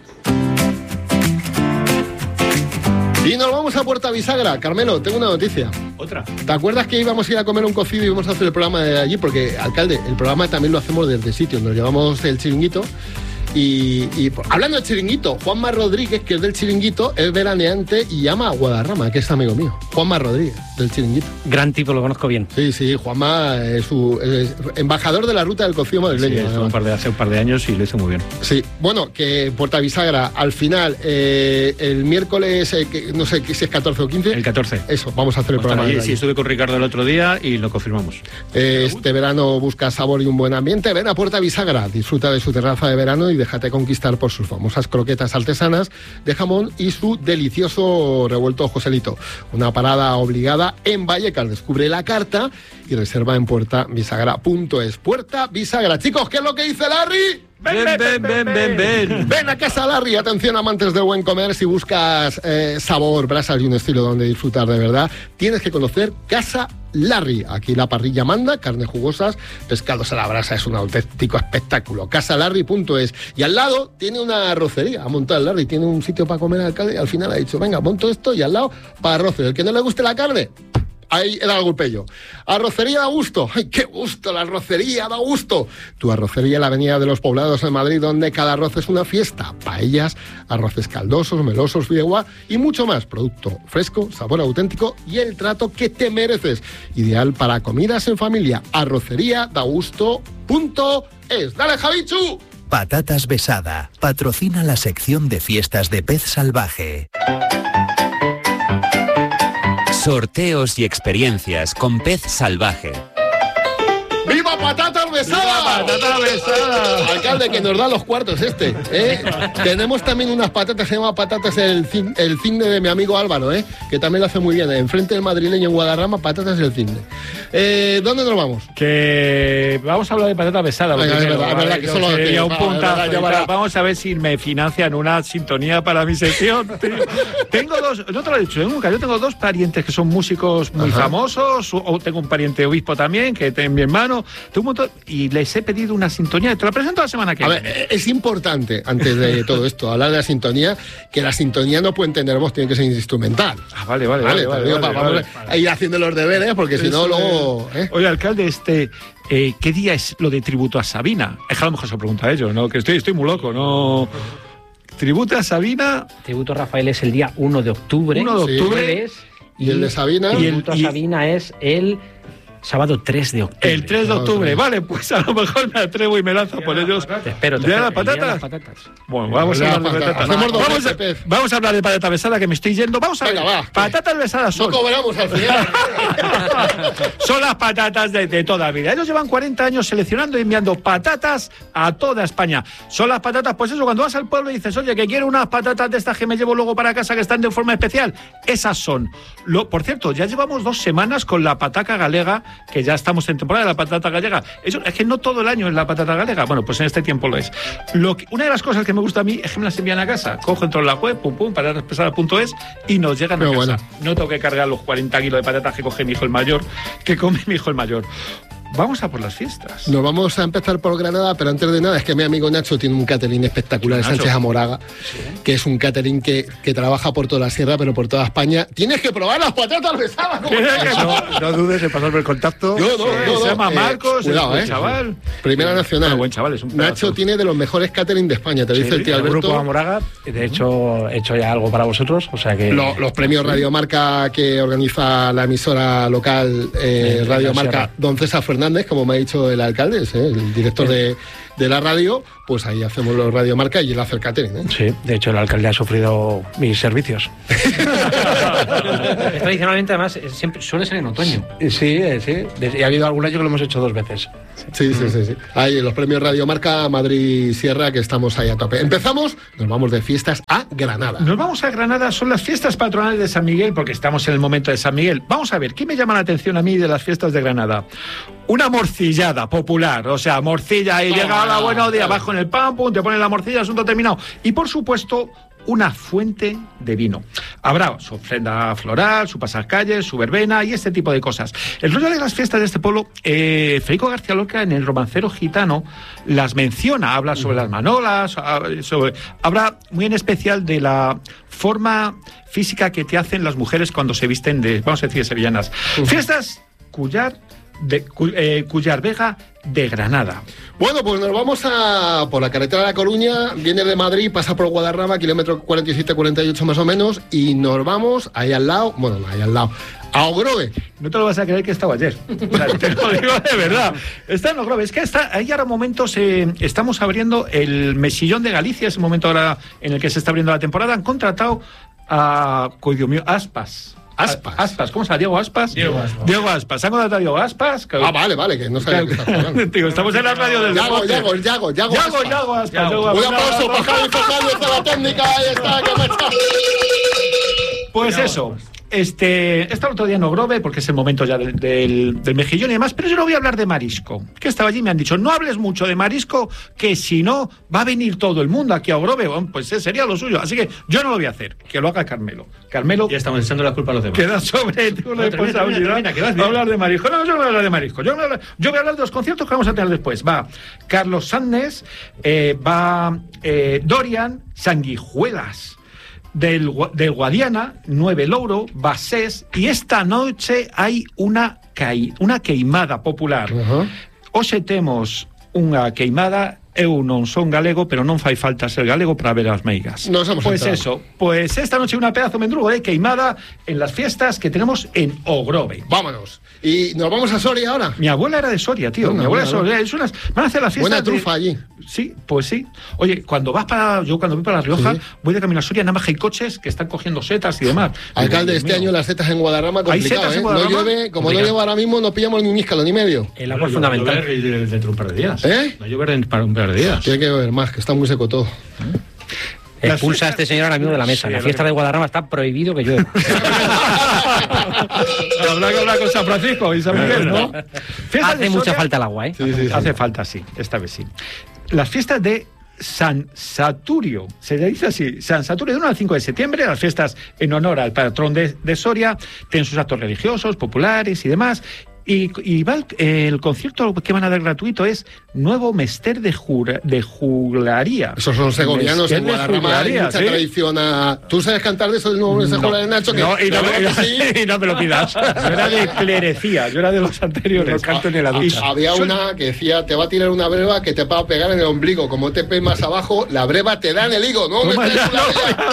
Y nos vamos a Puerta Bisagra. Carmelo, tengo una noticia. ¿Otra? ¿Te acuerdas que íbamos a ir a comer un cocido y íbamos a hacer el programa de allí? Porque, alcalde, el programa también lo hacemos desde sitio. Nos llevamos el chiringuito. Y, y hablando del chiringuito, Juanma Rodríguez, que es del chiringuito, es veraneante y llama a Guadarrama, que es amigo mío. Juanma Rodríguez, del chiringuito. Gran tipo, lo conozco bien. Sí, sí, Juanma es, su, es embajador de la ruta del cocido madrileño. Sí, un par de, hace un par de años y lo hizo muy bien. Sí, bueno, que Puerta Bisagra, al final, eh, el miércoles, eh, que, no sé si es catorce o quince. El catorce. Eso, vamos a hacer el Vamos programa. allí, sí, estuve con Ricardo el otro día y lo confirmamos. Este verano busca sabor y un buen ambiente. Ven a Puerta Bisagra, disfruta de su terraza de verano y déjate conquistar por sus famosas croquetas artesanas de jamón y su delicioso revuelto Joselito. Una parada obligada en Vallecas. Descubre la carta y reserva en puerta bisagra punto es. Puerta Bisagra. Chicos, ¿qué es lo que dice Larry? Ven, ven, ven, ven, ven, ven. Ven a Casa Larry. Atención, amantes del buen comer. Si buscas eh, sabor, brasas y un estilo donde disfrutar de verdad, tienes que conocer Casa Larry. Aquí la parrilla manda, carnes jugosas, pescados a la brasa. Es un auténtico espectáculo. Casa Larry punto es. Y al lado tiene una arrocería. Ha montado el Larry. Tiene un sitio para comer al alcalde y al final ha dicho, venga, monto esto y al lado para arroces. El que no le guste la carne, ahí era el golpello. Arrocería da gusto. ¡Ay, qué gusto! La arrocería da gusto. Tu arrocería en la Avenida de los Poblados en Madrid, donde cada arroz es una fiesta. Paellas, arroces caldosos, melosos, fideuá y mucho más. Producto fresco, sabor auténtico y el trato que te mereces. Ideal para comidas en familia. Arrocería da gusto punto es. ¡Dale, Javichu! Patatas Besada patrocina la sección de fiestas de pez salvaje. Sorteos y experiencias con Pez Salvaje. ¡Viva Patatas Besada! ¡Viva Patatas Besada! Alcalde, que nos da los cuartos este, ¿eh? Tenemos también unas patatas, se llama Patatas el, cin, el Cine de mi amigo Álvaro, ¿eh? Que también lo hace muy bien. Enfrente del madrileño en Guadarrama, Patatas el Cine. Eh, ¿Dónde nos vamos? Que vamos a hablar de patatas besadas. Venga, es verdad, es verdad que solo sería un que- puntazo. verdad, y llevará- tal. Vamos a ver si me financian una sintonía para mi sección. Tengo dos, no te lo he dicho, ¿eh? Nunca. Yo tengo dos parientes que son músicos muy Ajá. famosos, o o tengo un pariente obispo también, que es mi hermano, tengo un montón, y les he pedido una sintonía. Te la presento la semana que A viene. ver, es importante, antes de todo esto, hablar de la sintonía, que la sintonía no pueden tener voz, tiene que ser instrumental. Ah, vale, vale, Vale, vale. te digo, vale, pa- vale, vamos vale. a ir haciendo los deberes, porque si no, Eso luego... es. ¿eh? Oye, alcalde, este, eh, ¿qué día es lo de tributo a Sabina? Es que a lo mejor se lo pregunta a ellos, ¿no? Que estoy, estoy muy loco, ¿no? Tributo a Sabina. Tributo a Rafael es el día uno de octubre. uno de octubre. jueves, ¿Y el de Sabina? Y el Y el- tributo a y- Sabina es el sábado tres de octubre. El tres de octubre, vale, pues a lo mejor me atrevo y me lanzo por ellos. Te espero, te ¿Día de espero. las El día de patatas? las patatas. Bueno, vamos a Ya, hablar de patata. patatas. Hacemos doblete, Vamos a, pez. vamos a hablar de patata besada, que me estoy yendo. Vamos a Venga, ver. va. Patatas besadas No son. cobramos al final. Son las patatas de, de toda la vida. Ellos llevan cuarenta años seleccionando y enviando patatas a toda España. Son las patatas, pues eso, cuando vas al pueblo y dices, oye, que quiero unas patatas de estas que me llevo luego para casa que están de forma especial. Esas son. Lo, por cierto, ya llevamos dos semanas con la pataca galega, que ya estamos en temporada de la patata gallega. Eso, es que no todo el año es la patata galega. Bueno, pues en este tiempo lo es. Lo que, una de las cosas que me gusta a mí es que me las envían a casa. Cojo, entro en la web, pum, pum, patataspesadas punto es y nos llegan Pero a casa. bueno. No tengo que cargar los cuarenta kilos de patatas que coge mi hijo el mayor, que come mi hijo el mayor. Vamos a por las fiestas. Nos vamos a empezar por Granada, pero antes de nada es que mi amigo Nacho tiene un catering espectacular en Nacho. Sánchez Amoraga, que es un catering que, que trabaja por toda la sierra, pero por toda España. Tienes que probar las patatas besadas. ¿cómo no? No, no dudes en pasarme el contacto. No, no, no, no. Se llama Eh, Marcos, cuidado, es un buen eh. chaval. Primera Nacional. Bueno, buen chaval, es un pedazo. Nacho tiene de los mejores catering de España, te Sí, dice el tío el Alberto. grupo Amoraga, de hecho, he hecho ya algo para vosotros, o sea que... Lo- los premios Radio Marca que organiza la emisora local eh, Eh, Radio la Marca, Sierra. don César Fernández, como me ha dicho el alcalde, es, eh, el director de, de la radio, pues ahí hacemos los Radio Marca y él hace el catering, ¿eh? Sí, de hecho el alcalde ha sufrido mis servicios. Tradicionalmente, además, siempre suele ser en otoño. Sí, sí. Y ha habido algún año que lo hemos hecho dos veces. Sí, sí, sí, sí. Ahí los premios Radio Marca Madrid Sierra, que estamos ahí a tope. Empezamos, nos vamos de fiestas a Granada. Nos vamos a Granada, son las fiestas patronales de San Miguel, porque estamos en el momento de San Miguel. Vamos a ver, ¿qué me llama la atención a mí de las fiestas de Granada? Una morcillada popular, o sea, morcilla y llega a la buena día, abajo en el pan, pum, te ponen la morcilla, asunto terminado. Y por supuesto, una fuente de vino. Habrá su ofrenda floral, su pasacalles, su verbena y este tipo de cosas. El rollo de las fiestas de este pueblo, eh, Federico García Lorca en el Romancero Gitano las menciona, habla sobre las manolas, sobre, habla muy en especial de la forma física que te hacen las mujeres cuando se visten de, vamos a decir, sevillanas. Uh-huh. Fiestas Cullar de eh, Cullar Vega de Granada. Bueno, pues nos vamos a por la carretera de La Coruña, viene de Madrid, pasa por Guadarrama, kilómetro cuarenta y siete cuarenta y ocho más o menos, y nos vamos ahí al lado, bueno, no, ahí al lado, a Ogrove. No te lo vas a creer que estaba ayer. O sea, te lo digo de verdad. Está en Ogrove. Es que está, ahí ahora momentos eh, estamos abriendo el Mesillón de Galicia, es el momento ahora en el que se está abriendo la temporada. Han contratado a Dios mío, Aspas. Aspas. Aspas, ¿cómo se llama? ¿Diego Aspas? Diego Aspas. Diego Aspas. ¿Se han contratado a Diego Aspas? Ah, vale, vale, que no sabía que estás hablando. Digo, estamos en la radio del Yago, deporte. Yago, Yago, Yago, Yago, Yago Aspas. Yago. Un aplauso para Javi Focales de la técnica, ahí está, que me está. Pues eso. Este, está el otro día en Ogrove, porque es el momento ya del, del, del mejillón y demás, pero yo no voy a hablar de marisco. Que estaba allí y me han dicho, no hables mucho de marisco, que si no, va a venir todo el mundo aquí a Ogrove. Bueno, pues sería lo suyo. Así que yo no lo voy a hacer, que lo haga Carmelo. Carmelo... Ya estamos echando la culpa a los demás. Queda sobre ti una responsabilidad de hablar de marisco. No, yo no voy a hablar de marisco. Yo voy a hablar, yo voy a hablar de los conciertos que vamos a tener después. Va Carlos Sannes, eh, va eh, Dorian, Sanguijuelas. Del, del Guadiana, Nueve Louro, Basés, y esta noche hay una, caí, una queimada popular. Uh-huh. Hoxe temos unha queimada. Eu non son galego, pero non fai falta ser galego para ver as meigas. Nos hemos pues entrado. eso, pues esta noche una pedazo mendrugo de queimada en las fiestas que tenemos en Ogrove. Vámonos. Y nos vamos a Soria ahora. Mi abuela era de Soria, tío. Buena, Mi abuela buena, de Soria. Es unas, van a hacer las fiestas. Buena trufa de... allí. Sí, pues sí. Oye, cuando vas para. Yo cuando voy para La Rioja, sí. voy de camino a Soria, nada más hay coches que están cogiendo setas y demás. Alcalde, este mío. año las setas en Guadarrama, complicado, ¿eh? En Guadarrama? No llueve, como complicado. No llueve ahora mismo, no pillamos ni un níscalo ni medio. El agua es fundamental. No llover dentro de un par de días. ¿Eh? No llover para un par de días. Tiene que llover más, que está muy seco todo. Expulsa a este señor ahora mismo de la mesa. Sí, la fiesta de Guadarrama está prohibido que llueva. Habrá que hablar con San Francisco y San Miguel, ¿no? Hace mucha falta el agua, ¿eh? Sí, sí, sí. Hace falta, sí. Esta vez sí. Las fiestas de San Saturio, se dice así, San Saturio, de uno al cinco de septiembre, las fiestas en honor al patrón de, de Soria, tienen sus actos religiosos, populares y demás. Y, y va el, el concierto que van a dar gratuito es Nuevo Mester de, jura, de Juglaría. Esos son segovianos en Guadarrama, hay mucha ¿sí? tradición a... ¿Tú sabes cantar de eso del Nuevo Mester de Juglaría, Nacho? Que, no, y no, me, sí. y no me lo pidas. Yo era de clerecía, yo era de los anteriores. No canto ni en la ducha. Había una que decía, te va a tirar una breva que te va a pegar en el ombligo. Como te pegas más abajo, la breva te da en el higo. No, me ya, no,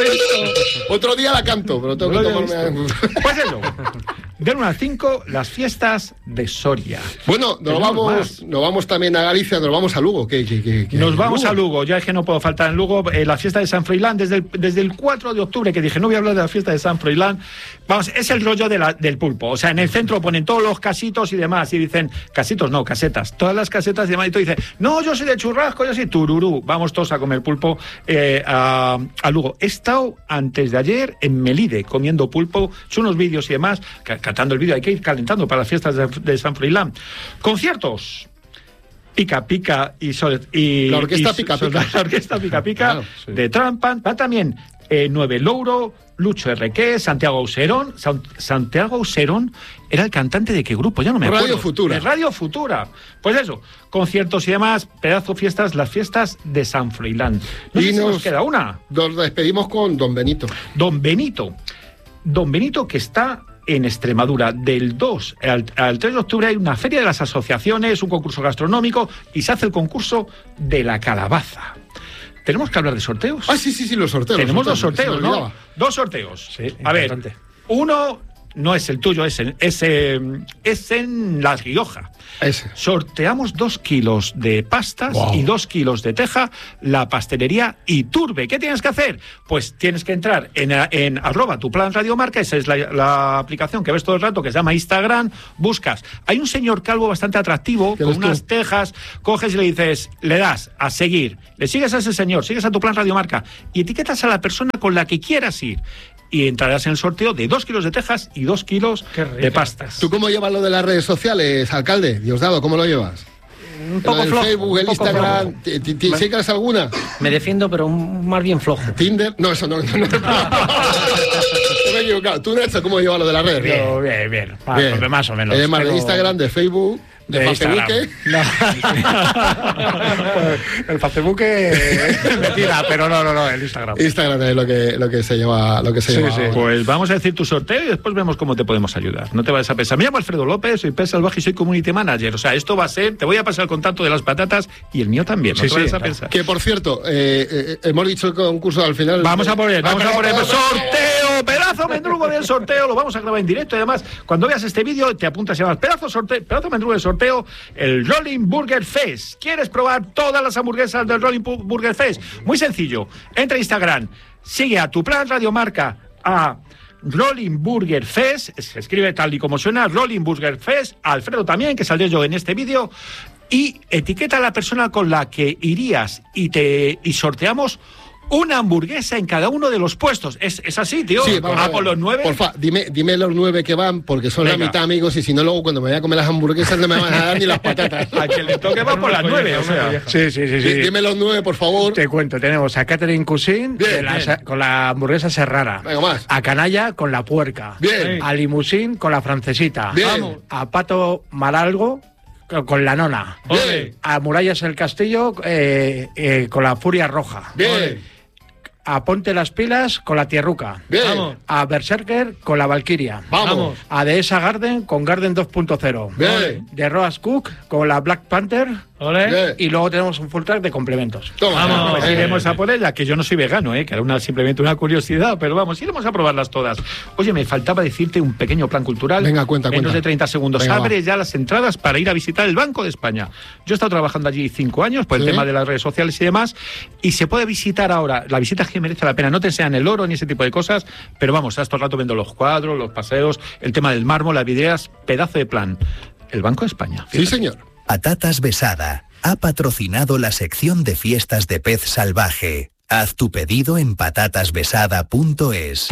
otro día la canto, pero tengo que tomarme... Pues eso. Del uno al cinco, las fiestas de Soria. Bueno, nos vamos, nos vamos también a Galicia, nos vamos a Lugo. ¿Qué, qué, qué, qué nos vamos Lugo? a Lugo, ya es que no puedo faltar en Lugo. Eh, la fiesta de San Froilán, desde el, desde el cuatro de octubre, que dije, no voy a hablar de la fiesta de San Froilán. Vamos, es el rollo de la, del pulpo. O sea, en el centro ponen todos los casitos y demás, y dicen, casitos no, casetas, todas las casetas y demás. Y tú dices, no, yo soy de churrasco, yo soy tururú. Vamos todos a comer pulpo eh, a, a Lugo. He estado antes de ayer en Melide comiendo pulpo, son unos vídeos y demás, catando el vídeo, hay que ir calentando para las fiestas de, de San Froilán. Conciertos. Pica Pica y, Sol, y la orquesta y, Pica Pica. La orquesta Pica Pica claro, sí. de Trampan. Va también eh, Nueve Louro, Lucho Errequé, Santiago Auserón. San, Santiago Auserón era el cantante de qué grupo, ya no me acuerdo. Radio Futura. De Radio Futura. Pues eso, conciertos y demás, pedazo fiestas, las fiestas de San Froilán. No y sé nos, si nos queda una. Nos despedimos con Don Benito. Don Benito. Don Benito que está en Extremadura. Del dos al, al tres de octubre hay una feria de las asociaciones, un concurso gastronómico y se hace el concurso de la calabaza. ¿Tenemos que hablar de sorteos? Ah, sí, sí, sí, los sorteos. Tenemos los sorteos, dos sorteos, ¿no? Dos sorteos. Sí, a ver, uno, no es el tuyo, es en, es, eh, es en La Rioja. Ese. Sorteamos dos kilos de pastas Wow. y dos kilos de teja, la pastelería Iturbe. ¿Qué tienes que hacer? Pues tienes que entrar en, en arroba tu plan Radio Marca, esa es la, la aplicación que ves todo el rato, que se llama Instagram, buscas. Hay un señor calvo bastante atractivo, con unas tú? tejas, coges y le dices, le das a seguir, le sigues a ese señor, sigues a tu plan Radio Marca y etiquetas a la persona con la que quieras ir. Y entrarás en el sorteo de dos kilos de tejas y dos kilos de pastas. ¿Tú cómo llevas lo de las redes sociales, alcalde? Diosdado, ¿cómo lo llevas? Un poco el flojo. Facebook, el Instagram, ¿te, te, te sigues alguna? Me defiendo, pero un, más bien flojo. ¿Tinder? No, eso no. no, no. Me he equivocado. ¿Tú, Nacho, cómo llevas lo de las redes? Bien, bien, bien. Más, bien. más o menos. ¿Eres más pero... de Instagram, de Facebook? ¿De, de Facebook? No. El Facebook me tira, pero no, no, no, el Instagram. Instagram es lo que, lo que se lleva. Lo que se sí, lleva sí. Pues vamos a decir tu sorteo y después vemos cómo te podemos ayudar. No te vayas a pensar. Me llamo Alfredo López, soy Pez Salvaje y soy community manager. O sea, esto va a ser, te voy a pasar el contacto de las patatas y el mío también. No sí, te vayas sí, a pensar. Que por cierto, eh, eh, hemos dicho el concurso al final. Vamos a por él, vamos a por el sorteo, pedazo mendrugo del sorteo, lo vamos a grabar en directo y además, cuando veas este vídeo, te apuntas y llamas pedazo sorteo, pedazo mendrugo del sorteo, el Rolling Burger Fest. ¿Quieres probar todas las hamburguesas del Rolling Burger Fest? Muy sencillo, entra a Instagram, sigue a tu plan Radio Marca, a Rolling Burger Fest, se escribe tal y como suena, Rolling Burger Fest, Alfredo también, que saldré yo en este vídeo, y etiqueta a la persona con la que irías y te y sorteamos una hamburguesa en cada uno de los puestos. ¿Es, es así, tío? Sí, vamos ah, a por los nueve. Porfa, dime, dime los nueve que van, porque son Venga. la mitad amigos, y si no, luego cuando me vaya a comer las hamburguesas no me van a dar ni las patatas. A quien le toque va por las nueve, o sea. Sí, sí, sí, sí. Dime los nueve, por favor. Te cuento, tenemos a Catherine Cuisine bien, la, bien. con la hamburguesa Serrara. Venga, más. A Canalla con la puerca. Bien. A Limusín con la francesita. Bien. Vamos. A Pato Malalgo con la nona. Bien. A Murallas el Castillo eh, eh, con la furia roja. Bien. A Ponte las Pilas con la Tierruca. Bien. Vamos. A Berserker con la Valkyria. Vamos. A Dehesa Garden con Garden dos punto cero. Bien. De Roas Cook con la Black Panther. Bien. Y luego tenemos un full track de complementos. Toma, vamos, pues eh, iremos a por ella, que yo no soy vegano, eh, que era una, simplemente una curiosidad, pero vamos, iremos a probarlas todas. Oye, me faltaba decirte un pequeño plan cultural. Venga, cuenta, Menos cuenta. de treinta segundos. Venga, Abre va. ya las entradas para ir a visitar el Banco de España. Yo he estado trabajando allí cinco años por el ¿Sí? tema de las redes sociales y demás, y se puede visitar ahora. La visita es que merece la pena. No te enseñan el oro ni ese tipo de cosas, pero vamos, estás todo el rato viendo los cuadros, los paseos, el tema del mármol, las vidrieras, pedazo de plan. El Banco de España. Fíjate. Sí, señor. Patatas Besada ha patrocinado la sección de fiestas de Pez Salvaje. Haz tu pedido en patatas besada punto es.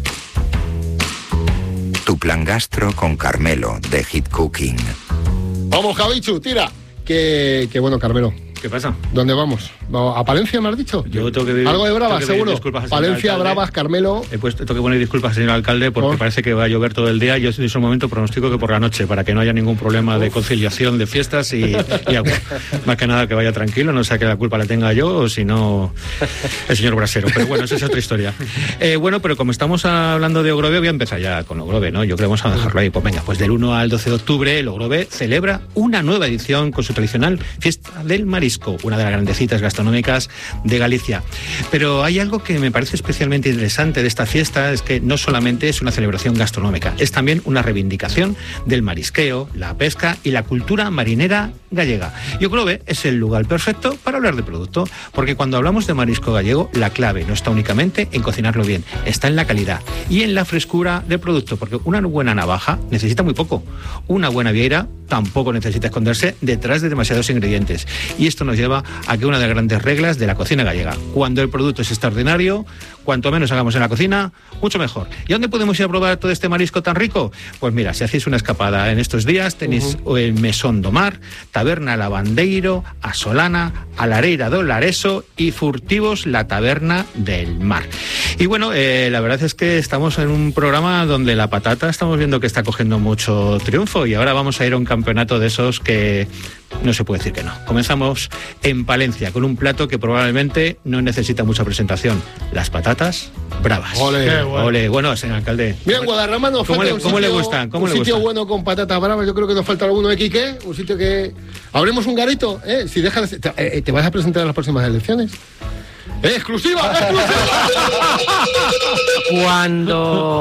Tu plan gastro con Carmelo de Hit Cooking. Vamos, Javichu, tira. Que, que bueno, Carmelo. ¿Qué pasa? ¿Dónde vamos? ¿A Palencia me has dicho? Yo tengo que pedir, algo de Bravas, tengo que pedir seguro. Al Palencia, Bravas, Carmelo. He puesto, tengo que poner disculpas, señor alcalde, porque ¿Por? parece que va a llover todo el día. Yo en ese momento pronostico que por la noche, para que no haya ningún problema Uf. de conciliación de fiestas y, y agua. Más que nada que vaya tranquilo, no sea que la culpa la tenga yo o si no el señor Brasero. Pero bueno, esa es otra historia. Eh, bueno, pero como estamos hablando de Ogrove, voy a empezar ya con Ogrove, ¿no? Yo creo que vamos a dejarlo ahí. Pues venga, pues del uno al doce de octubre, el Ogrove celebra una nueva edición con su tradicional fiesta del marisco, una de las grandes citas gastronómicas de Galicia. Pero hay algo que me parece especialmente interesante de esta fiesta, es que no solamente es una celebración gastronómica, es también una reivindicación del marisqueo, la pesca y la cultura marinera gallega. Y Ogrove es el lugar perfecto para hablar de producto, porque cuando hablamos de marisco gallego, la clave no está únicamente en cocinarlo bien, está en la calidad y en la frescura del producto, porque una buena navaja necesita muy poco, una buena vieira tampoco necesita esconderse detrás de demasiados ingredientes. Y esto nos lleva a que una de las grandes reglas de la cocina gallega, cuando el producto es extraordinario, cuanto menos hagamos en la cocina, mucho mejor. ¿Y dónde podemos ir a probar todo este marisco tan rico? Pues mira, si hacéis una escapada en estos días, tenéis uh-huh. el Mesón do Mar, Taberna Lavandeiro, a Solana, a Lareira do Lareso y Furtivos, la Taberna del Mar. Y bueno, eh, la verdad es que estamos en un programa donde la patata estamos viendo que está cogiendo mucho triunfo y ahora vamos a ir a un campeonato de esos que no se puede decir que no. Comenzamos en Palencia con un plato que probablemente no necesita mucha presentación, las patatas bravas. Ole, bueno. Ole, bueno, señor alcalde. Mira, en Guadarrama nos ¿Cómo, falta le, un ¿cómo sitio, le gustan? ¿Cómo un le sitio gustan? bueno con patatas bravas. Yo creo que nos falta alguno de Quique, un sitio que abrimos un garito, ¿eh? Si dejas, te, eh, te vas a presentar en las próximas elecciones. ¡Eh, exclusiva! ¡Exclusiva! Cuando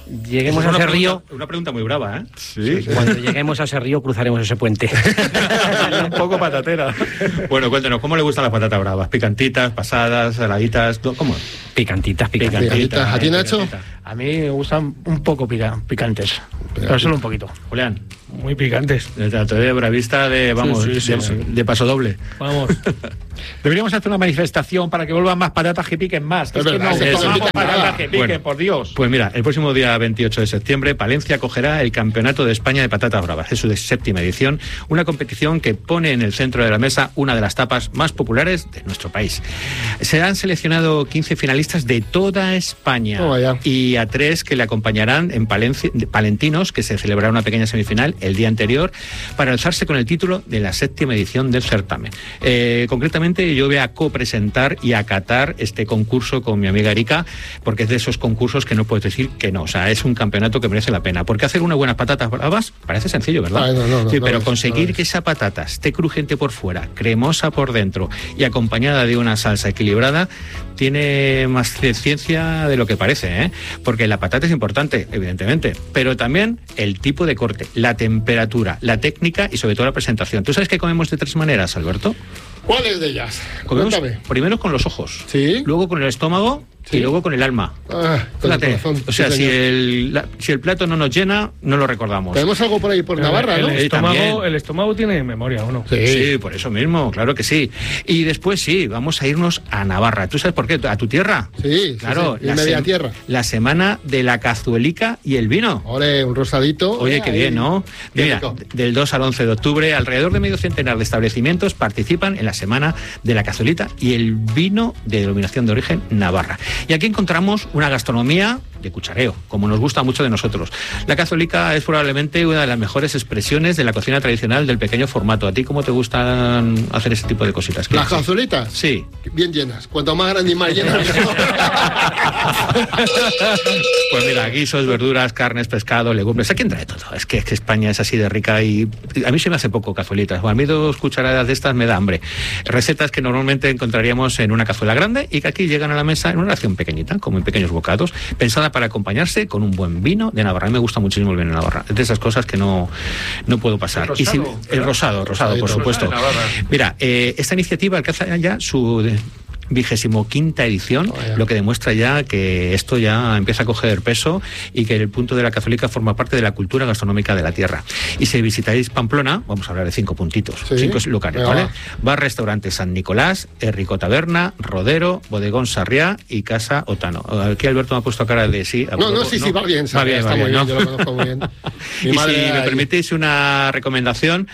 lleguemos a ese pregunta, río... Una pregunta muy brava, ¿eh? Sí. Cuando lleguemos a ese río cruzaremos ese puente. Un poco patatera. Bueno, cuéntanos, ¿cómo le gustan las patatas bravas? ¿Picantitas, pasadas, saladitas? ¿Cómo? Picantitas, picantitas. Picantitas. ¿A ti, Nacho? A mí me gustan un poco pica- picantes, pero solo un poquito. Julián. Muy picantes. El trato de bravista de, vamos, Sí, sí, de, sí, sí. de paso doble. Vamos. Deberíamos hacer una manifestación para que vuelvan más patatas que piquen más. Que Es es, que verdad, no es que comamos no pican patatas nada. que piquen, Bueno, por Dios. Pues mira, el próximo día veintiocho de septiembre, Palencia acogerá el Campeonato de España de Patatas Bravas. Es su séptima edición, una competición que pone en el centro de la mesa una de las tapas más populares de nuestro país. Se han seleccionado quince finalistas de toda España Oh, vaya. y a tres que le acompañarán en Palencia, Palentinos, que se celebrará una pequeña semifinal el día anterior, para alzarse con el título de la séptima edición del certamen. Eh, concretamente, yo voy a copresentar y acatar este concurso con mi amiga Erika, porque es de esos concursos que no puedes decir que no. O sea, es un campeonato que merece la pena. Porque hacer unas buenas patatas bravas parece sencillo, ¿verdad? Ay, no, no, no, sí, no pero es, conseguir no es. que esa patata esté crujiente por fuera, cremosa por dentro y acompañada de una salsa equilibrada, tiene más ciencia de lo que parece, ¿eh? Porque la patata es importante, evidentemente, pero también el tipo de corte, la temperatura, la técnica y sobre todo la presentación. ¿Tú sabes que comemos de tres maneras, Alberto? ¿Cuáles de ellas? Comemos Cuéntame. primero con los ojos, ¿Sí? luego con el estómago Sí. y luego con el alma. Ah, con el Fíjate, corazón. o sea, Sí, si señor. el, la- si el plato no nos llena, no lo recordamos. Tenemos algo por ahí por Navarra, el, ¿no? el Sí, estómago, también. el estómago tiene memoria, ¿o no? Sí. Sí, por eso mismo, claro que sí. Y después sí, vamos a irnos a Navarra. ¿Tú sabes por qué? ¿A tu tierra? Sí, sí, Claro, sí. Y media sem- tierra. la semana de la cazuelica y el vino. Ole, un rosadito. Oye, qué Ahí. bien, ¿no? Qué Mira, rico. del dos al once de octubre, alrededor de medio centenar de establecimientos participan en la semana de la cazuelita y el vino de denominación de origen Navarra. Y aquí encontramos una gastronomía de cuchareo, como nos gusta mucho de nosotros. La cazuelica es probablemente una de las mejores expresiones de la cocina tradicional del pequeño formato. ¿A ti cómo te gustan hacer ese tipo de cositas? ¿Las cazuelitas? Sí. Bien llenas. Cuanto más grande y más llenas, mejor. Pues mira, guisos, verduras, carnes, pescado, legumbres. Aquí entra de todo. Es que, es que España es así de rica y a mí se me hace poco cazuelitas. A mí dos cucharadas de estas me da hambre. Recetas que normalmente encontraríamos en una cazuela grande y que aquí llegan a la mesa en una ración pequeñita, como en pequeños bocados, pensada para acompañarse con un buen vino de Navarra. A mí me gusta muchísimo el vino de Navarra. Es de esas cosas que no, no puedo pasar. El Y si- rosado, el rosado, rosado, por Rosadito. supuesto. Rosado de Navarra. Mira, eh, esta iniciativa alcanza ya su de- vigésimo quinta edición, Vaya. lo que demuestra ya que esto ya empieza a coger peso y que el punto de la cazuelica forma parte de la cultura gastronómica de la tierra. Y si visitáis Pamplona, vamos a hablar de cinco puntitos, Sí. cinco locales, Venga, ¿vale? va. Va restaurante San Nicolás, Enrico Taberna, Rodero, Bodegón Sarriá y Casa Otano. Aquí Alberto me ha puesto cara de sí. No, no, sí, sí, va bien. Va bien, está va muy bien, bien, ¿no? yo lo conozco muy bien. Mi Y madre si era me ahí. permitís una recomendación,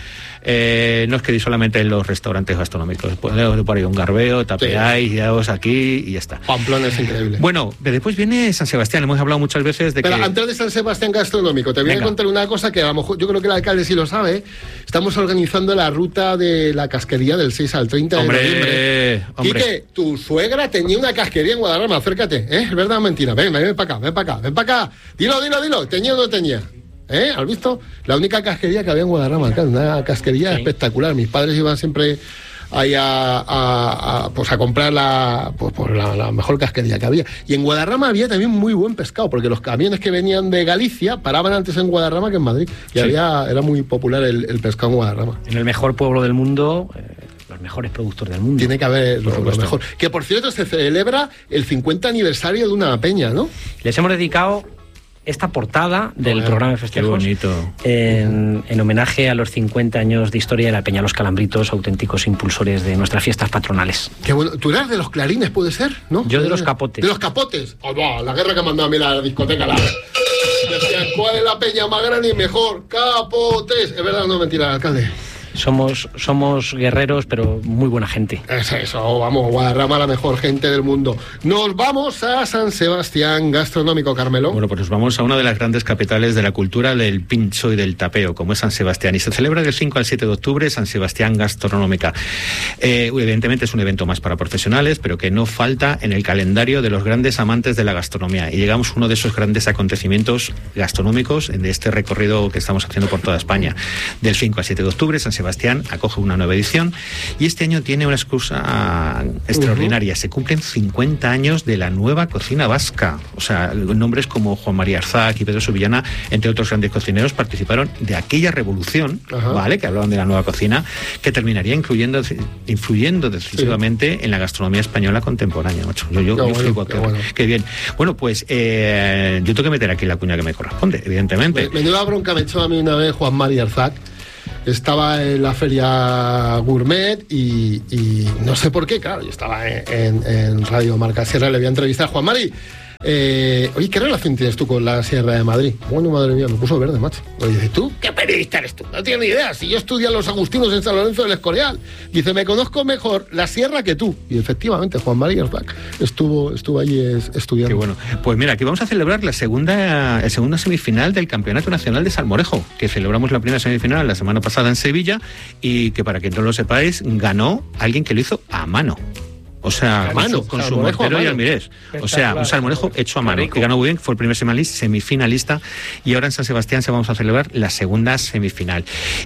eh, no os quedéis solamente en los restaurantes gastronómicos. Poned por ahí un garbeo, tapeáis, yaos aquí y ya está. Pamplona es increíble. Bueno, después viene San Sebastián. Hemos hablado muchas veces de Pero que... antes de San Sebastián Gastronómico, te voy Venga. a contar una cosa que a lo mejor yo creo que el alcalde sí lo sabe. Estamos organizando la ruta de la casquería del seis al treinta de Hombre, noviembre. hombre. Quique, tu suegra tenía una casquería en Guadarrama, acércate, ¿eh? ¿Es verdad o mentira? Ven, ven, ven para acá, ven para acá, ven para acá. Dilo, dilo, dilo, ¿tenía o no tenía? ¿Eh? ¿Has visto? La única casquería que había en Guadarrama, alcalde, una casquería espectacular. Mis padres iban siempre ahí a, a- a, pues a comprar la, pues, pues la, la mejor casquería que había. Y en Guadarrama había también muy buen pescado, porque los camiones que venían de Galicia paraban antes en Guadarrama que en Madrid. Y Sí. había, era muy popular el, el pescado en Guadarrama. En el mejor pueblo del mundo, eh, los mejores productos del mundo. Tiene que haber lo, lo supuesto. mejor. Que por cierto se celebra el cincuenta aniversario de una peña, ¿no? Les hemos dedicado esta portada del Joder, programa de Qué festejos bonito. en, en homenaje a los cincuenta años de historia de la Peña Los Calambritos, auténticos impulsores de nuestras fiestas patronales. Qué bueno. ¿Tú eras de los clarines, puede ser? ¿No? Yo de los capotes. De los capotes. Oh, no, la guerra que mandó a mí la discoteca. La... Decían, ¿cuál es la peña más grande y mejor? Capotes. ¿Es verdad o no mentira, alcalde? Somos, somos guerreros, pero muy buena gente. Es eso, vamos, Guadarrama, la mejor gente del mundo. Nos vamos a San Sebastián Gastronómico, Carmelo. Bueno, pues nos vamos a una de las grandes capitales de la cultura del pincho y del tapeo, como es San Sebastián. Y se celebra del cinco al siete de octubre San Sebastián Gastronómica. Eh, evidentemente es un evento más para profesionales, pero que no falta en el calendario de los grandes amantes de la gastronomía. Y llegamos a uno de esos grandes acontecimientos gastronómicos de este recorrido que estamos haciendo por toda España. Del cinco al siete de octubre, San Sebastián acoge una nueva edición y este año tiene una excusa extraordinaria. Uh-huh. Se cumplen cincuenta años de la nueva cocina vasca. O sea, nombres como Juan María Arzac y Pedro Subillana, entre otros grandes cocineros, participaron de aquella revolución, uh-huh. ¿vale?, que hablaban de la nueva cocina, que terminaría incluyendo, influyendo decisivamente sí. en la gastronomía española contemporánea. Macho. Yo, yo, yo bueno, qué, bueno. qué bien. Bueno, pues eh, yo tengo que meter aquí la cuña que me corresponde, evidentemente. Me, me dio la bronca, me echó a mí una vez Juan María Arzac. Estaba en la feria Gourmet y, y no sé por qué, claro, yo estaba en, en, en Radio Marca Sierra, le voy a entrevistar a Juan Mari. Eh, oye, ¿qué relación tienes tú con la Sierra de Madrid? Bueno, madre mía, me puso verde, macho. Oye, dice, ¿tú qué periodista eres tú? No tienes ni idea, si yo estudié a los agustinos en San Lorenzo del Escorial. Dice, me conozco mejor la Sierra que tú. Y efectivamente, Juan María Arzac estuvo, estuvo allí es, estudiando. Qué bueno. Pues mira, aquí vamos a celebrar la segunda, la segunda semifinal del Campeonato Nacional de Salmorejo, que celebramos la primera semifinal la semana pasada en Sevilla y que, para que no lo sepáis, ganó alguien que lo hizo a mano. O sea, a mano, con su mortero y almirés. O sea, un salmorejo hecho a mano, que ganó muy bien, fue el primer semifinalista y ahora en San Sebastián se vamos a celebrar la segunda semifinal.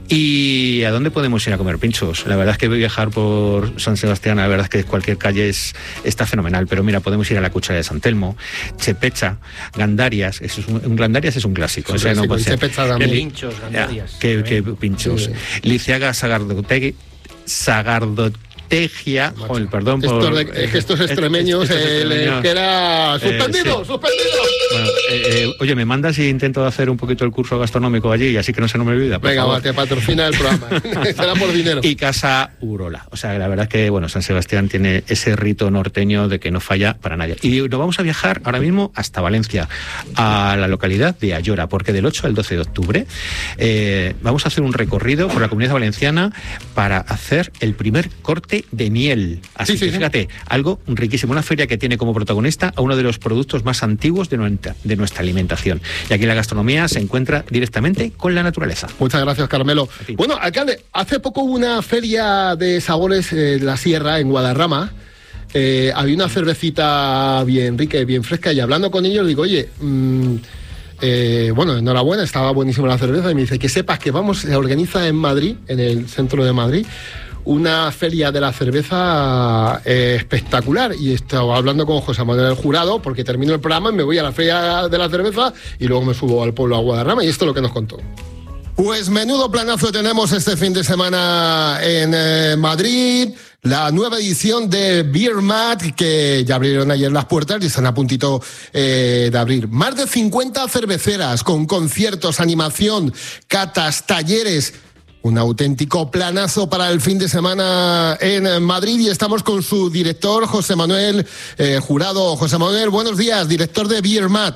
¿Y a dónde podemos ir a comer pinchos? La verdad es que viajar por San Sebastián, la verdad es que cualquier calle es, está fenomenal, pero mira, podemos ir a la Cuchara de San Telmo, Chepecha, Gandarias, eso es un, un Gandarias es un clásico. Sí, o sea, no puede ser. Chepecha también. Pinchos, Gandarias. Que, que pinchos. Sí. Liciaga, Sagardotegui, Sagardotegui. Tegia, joder, perdón por... Estos, de, eh, estos extremeños, estos extremeños eh, que era suspendido, eh, sí. suspendido. Bueno, eh, eh, oye, me mandas y intento hacer un poquito el curso gastronómico allí y así que no se no me olvida. Venga, va, te patrocina el programa. Será por dinero. Y Casa Urola. O sea, la verdad es que, bueno, San Sebastián tiene ese rito norteño de que no falla para nadie. Y nos vamos a viajar ahora mismo hasta Valencia, a la localidad de Ayora, porque del ocho al doce de octubre eh, vamos a hacer un recorrido por la Comunidad Valenciana para hacer el primer corte de miel. Así sí, que sí, fíjate, sí. algo riquísimo. Una feria que tiene como protagonista a uno de los productos más antiguos de nuestra, de nuestra alimentación. Y aquí la gastronomía se encuentra directamente con la naturaleza. Muchas gracias, Carmelo. Bueno, alcalde, hace poco hubo una feria de sabores en la Sierra, en Guadarrama. Eh, había una cervecita bien rica y bien fresca y hablando con ellos digo, oye... Mmm, Eh, bueno, enhorabuena, estaba buenísima la cerveza y me dice que sepas que vamos, se organiza en Madrid, en el centro de Madrid, una feria de la cerveza eh, espectacular y estaba hablando con José Manuel el Jurado porque termino el programa y me voy a la feria de la cerveza y luego me subo al pueblo a Guadarrama y esto es lo que nos contó. Pues menudo planazo tenemos este fin de semana en eh, Madrid, la nueva edición de Beer Mat, que ya abrieron ayer las puertas y están a puntito eh, de abrir. Más de cincuenta cerveceras con conciertos, animación, catas, talleres. Un auténtico planazo para el fin de semana en Madrid y estamos con su director, José Manuel eh, Jurado. José Manuel, buenos días, director de Beer Mat.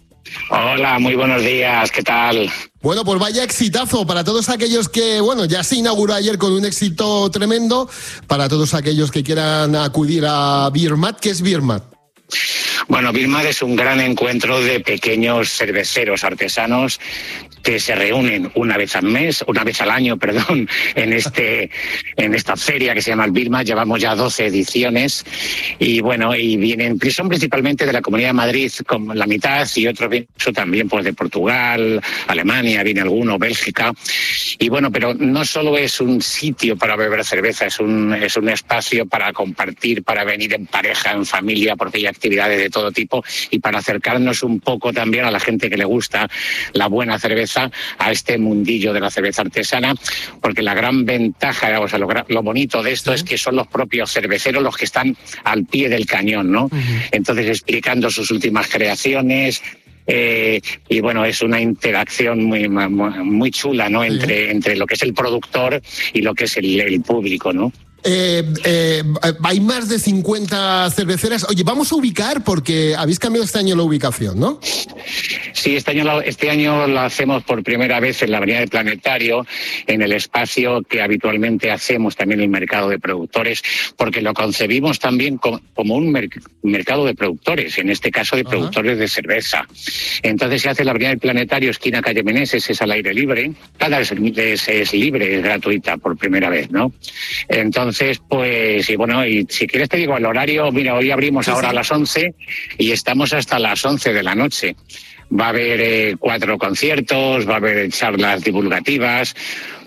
Hola, muy buenos días, ¿qué tal? Bueno, pues vaya exitazo para todos aquellos que, bueno, ya se inauguró ayer con un éxito tremendo, para todos aquellos que quieran acudir a Beer Mat. ¿Qué es Beer Mat? Bueno, Beer Mat es un gran encuentro de pequeños cerveceros artesanos que se reúnen una vez al mes, una vez al año, perdón, en este en esta feria que se llama el Beer Mat. Llevamos ya doce ediciones y bueno, y vienen, son principalmente de la Comunidad de Madrid, como la mitad, y otros también pues de Portugal, Alemania, viene alguno, Bélgica. Y bueno, pero no solo es un sitio para beber cerveza, es un es un espacio para compartir, para venir en pareja, en familia, porque hay actividades de todo tipo y para acercarnos un poco también a la gente que le gusta la buena cerveza, a este mundillo de la cerveza artesana, porque la gran ventaja, o sea, lo, lo bonito de esto, ¿sí?, es que son los propios cerveceros los que están al pie del cañón, ¿no? Uh-huh. Entonces, explicando sus últimas creaciones. Eh, y bueno, es una interacción muy muy, muy chula, ¿no? Entre, sí. entre lo que es el productor y lo que es el, el público, ¿no? Eh, eh, hay más de cincuenta cerveceras. Oye, vamos a ubicar porque habéis cambiado este año la ubicación, ¿no? Sí, este año, este año lo hacemos por primera vez en la Avenida del Planetario, en el espacio que habitualmente hacemos también en el mercado de productores, porque lo concebimos también como, como un merc- mercado de productores, en este caso de Ajá. productores de cerveza. Entonces se hace en la Avenida del Planetario, esquina calle Meneses, es al aire libre. Cada es, es, es libre, es gratuita por primera vez, ¿no? Entonces Entonces, pues, y bueno, y si quieres te digo el horario, mira, hoy abrimos sí, ahora sí. a las once y estamos hasta las once de la noche. Va a haber eh, cuatro conciertos, va a haber charlas divulgativas,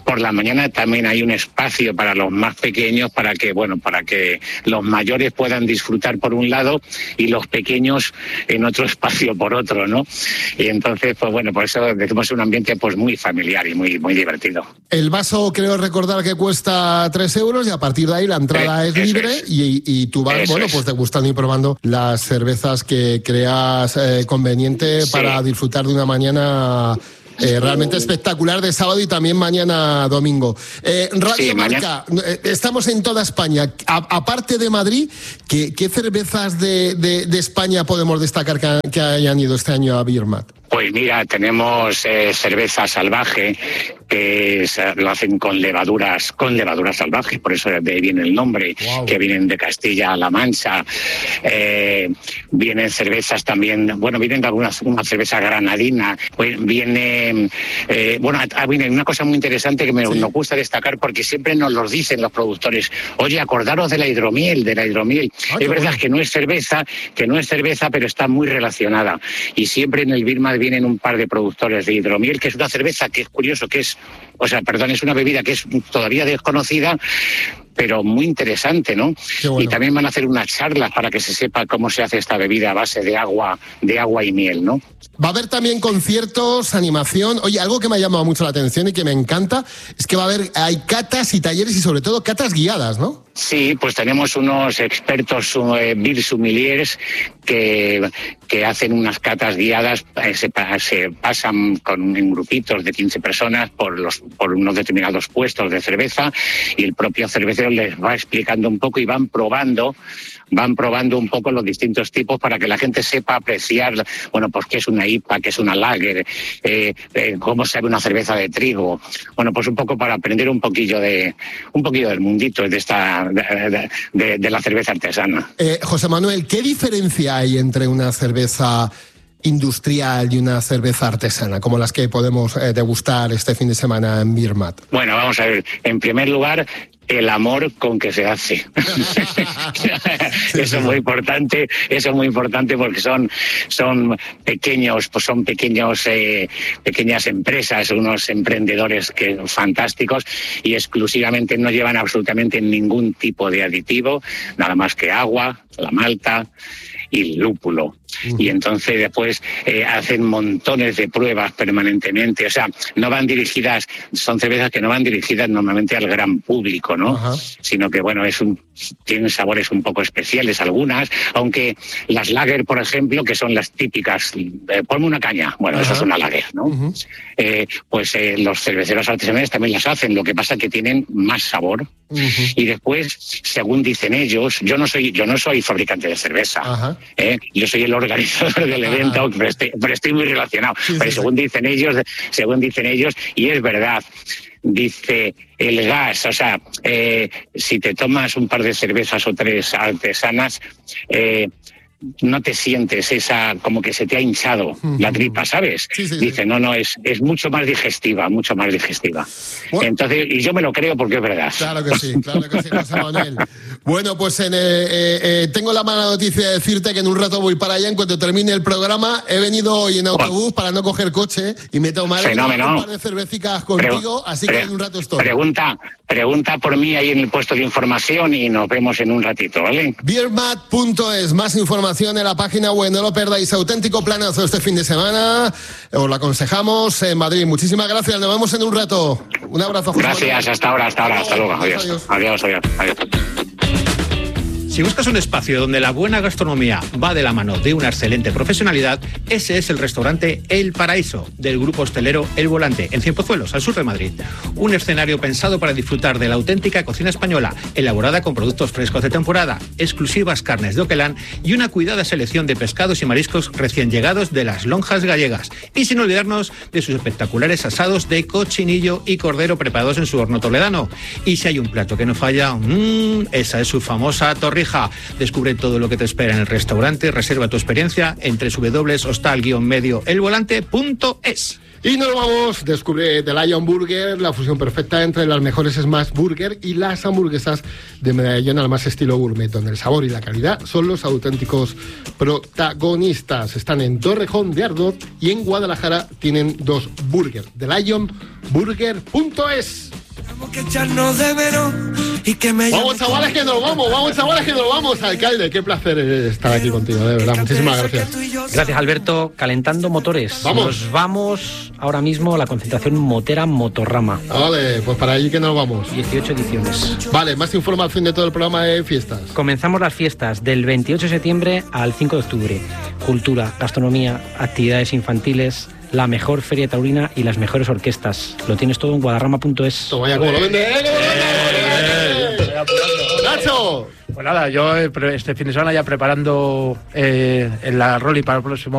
por la mañana también hay un espacio para los más pequeños, para que, bueno, para que los mayores puedan disfrutar por un lado y los pequeños en otro espacio por otro, ¿no? Y entonces, pues bueno, por eso decimos un ambiente pues muy familiar y muy, muy divertido. El vaso, creo recordar que cuesta tres euros y a partir de ahí la entrada eh, es libre es. Y, y tú vas, eso bueno, es. pues degustando y probando las cervezas que creas eh, conveniente sí. para disfrutar de una mañana Eh, realmente espectacular de sábado y también mañana domingo. Eh, Radio sí, Marca, mañana. Estamos en toda España. A, aparte de Madrid, ¿qué, qué cervezas de, de, de España podemos destacar que, que hayan ido este año a Birmat? Pues mira, tenemos eh, cerveza salvaje, que se, lo hacen con levaduras, con levaduras salvajes, por eso de ahí viene el nombre, wow. que vienen de Castilla-La Mancha. Eh, vienen cervezas también, bueno, vienen algunas, una cerveza granadina, pues viene, eh, bueno, viene una cosa muy interesante que me, sí. nos gusta destacar porque siempre nos lo dicen los productores. Oye, acordaros de la hidromiel, de la hidromiel. Ah, es verdad bueno. que no es cerveza, que no es cerveza, pero está muy relacionada. Y siempre en el Birmat vienen un par de productores de hidromiel, que es una cerveza que es curioso, que es, o sea, perdón, es una bebida que es todavía desconocida, pero muy interesante, ¿no? Bueno. Y también van a hacer unas charlas para que se sepa cómo se hace esta bebida a base de agua, de agua y miel, ¿no? Va a haber también conciertos, animación. Oye, algo que me ha llamado mucho la atención y que me encanta es que va a haber, hay catas y talleres y sobre todo catas guiadas, ¿no? Sí, pues tenemos unos expertos eh, beer sommeliers que, que hacen unas catas guiadas, eh, se, se pasan con, en grupitos de quince personas por, los, por unos determinados puestos de cerveza y el propio cervecero les va explicando un poco y van probando van probando un poco los distintos tipos para que la gente sepa apreciar, bueno, pues qué es una I P A, qué es una lager, eh, eh, cómo sabe una cerveza de trigo. Bueno, pues un poco para aprender un poquillo de un poquillo del mundito de esta de, de, de la cerveza artesana. Eh, José Manuel, ¿qué diferencia hay entre una cerveza industrial y una cerveza artesana, como las que podemos eh, degustar este fin de semana en Birmat? Bueno, vamos a ver. En primer lugar, el amor con que se hace. Eso es muy importante, eso es muy importante porque son, son pequeños, pues son pequeños, eh, pequeñas empresas, unos emprendedores que fantásticos y exclusivamente no llevan absolutamente ningún tipo de aditivo, nada más que agua, la malta y lúpulo. Uh-huh. Y entonces después eh, hacen montones de pruebas permanentemente. O sea, no van dirigidas, son cervezas que no van dirigidas normalmente al gran público, ¿no? Uh-huh. Sino que, bueno, es un, tienen sabores un poco especiales algunas, aunque las lager, por ejemplo, que son las típicas, eh, ponme una caña, bueno, uh-huh. eso es una lager, ¿no? Uh-huh. Eh, pues eh, los cerveceros artesanales también las hacen, lo que pasa es que tienen más sabor. Uh-huh. Y después, según dicen ellos, yo no soy, yo no soy fabricante de cerveza, uh-huh. ¿eh? Yo soy el organizador del evento, pero estoy, pero estoy muy relacionado. Sí, pero sí, según sí. dicen ellos, según dicen ellos, y es verdad, dice el gas, o sea, eh, si te tomas un par de cervezas o tres artesanas, eh, no te sientes esa, como que se te ha hinchado la tripa, ¿sabes? Sí, sí, Dice, sí. no, no, es, es mucho más digestiva, mucho más digestiva. Bueno, entonces, y yo me lo creo porque es verdad. Claro que sí, claro que sí, José Manuel. Bueno, pues en, eh, eh, tengo la mala noticia de decirte que en un rato voy para allá, en cuanto termine el programa. He venido hoy en autobús bueno. para no coger coche y me tomaré un par de cervecicas contigo, Pre- así que en un rato estoy. Pregunta, pregunta por mí ahí en el puesto de información y nos vemos en un ratito, ¿vale? Birmat punto es, más información en la página web, no lo perdáis. Auténtico planazo este fin de semana, os lo aconsejamos en Madrid. Muchísimas gracias, nos vemos en un rato. Un abrazo, José Gracias, Manuel. hasta ahora, hasta ahora, hasta luego. Adiós, adiós, adiós, adiós. adiós. Si buscas un espacio donde la buena gastronomía va de la mano de una excelente profesionalidad, ese es el restaurante El Paraíso, del grupo hostelero El Volante, en Cienpozuelos, al sur de Madrid. Un escenario pensado para disfrutar de la auténtica cocina española, elaborada con productos frescos de temporada, exclusivas carnes de Oquelán y una cuidada selección de pescados y mariscos recién llegados de las lonjas gallegas. Y sin olvidarnos de sus espectaculares asados de cochinillo y cordero preparados en su horno toledano. Y si hay un plato que no falla, mmm, esa es su famosa torrija. Descubre todo lo que te espera en el restaurante, reserva tu experiencia en doble u doble u doble u punto hostal guion medio el volante punto es. Y nos vamos, descubre The Lion Burger, la fusión perfecta entre las mejores Smash Burger y las hamburguesas de Medellín al más estilo gourmet, donde el sabor y la calidad son los auténticos protagonistas. Están en Torrejón de Ardoz y en Guadalajara tienen dos burgers, The Lion Burger punto es. Que echarnos de menos y que me vamos chavales que nos vamos, vamos chavales que nos vamos, alcalde, qué placer estar aquí contigo, de verdad, muchísimas gracias. Gracias Alberto, calentando motores. Vamos. Nos vamos ahora mismo a la concentración motera Motorrama. Vale, pues para allí que nos vamos. dieciocho ediciones. Vale, más información de todo el programa de fiestas. Comenzamos las fiestas del veintiocho de septiembre al cinco de octubre. Cultura, gastronomía, actividades infantiles, la mejor feria taurina y las mejores orquestas. Lo tienes todo en guadarrama punto es. Toma ya, ¿cómo lo vende? ¡Nacho! Pues nada, yo este fin de semana ya preparando eh, en la Roli para el próximo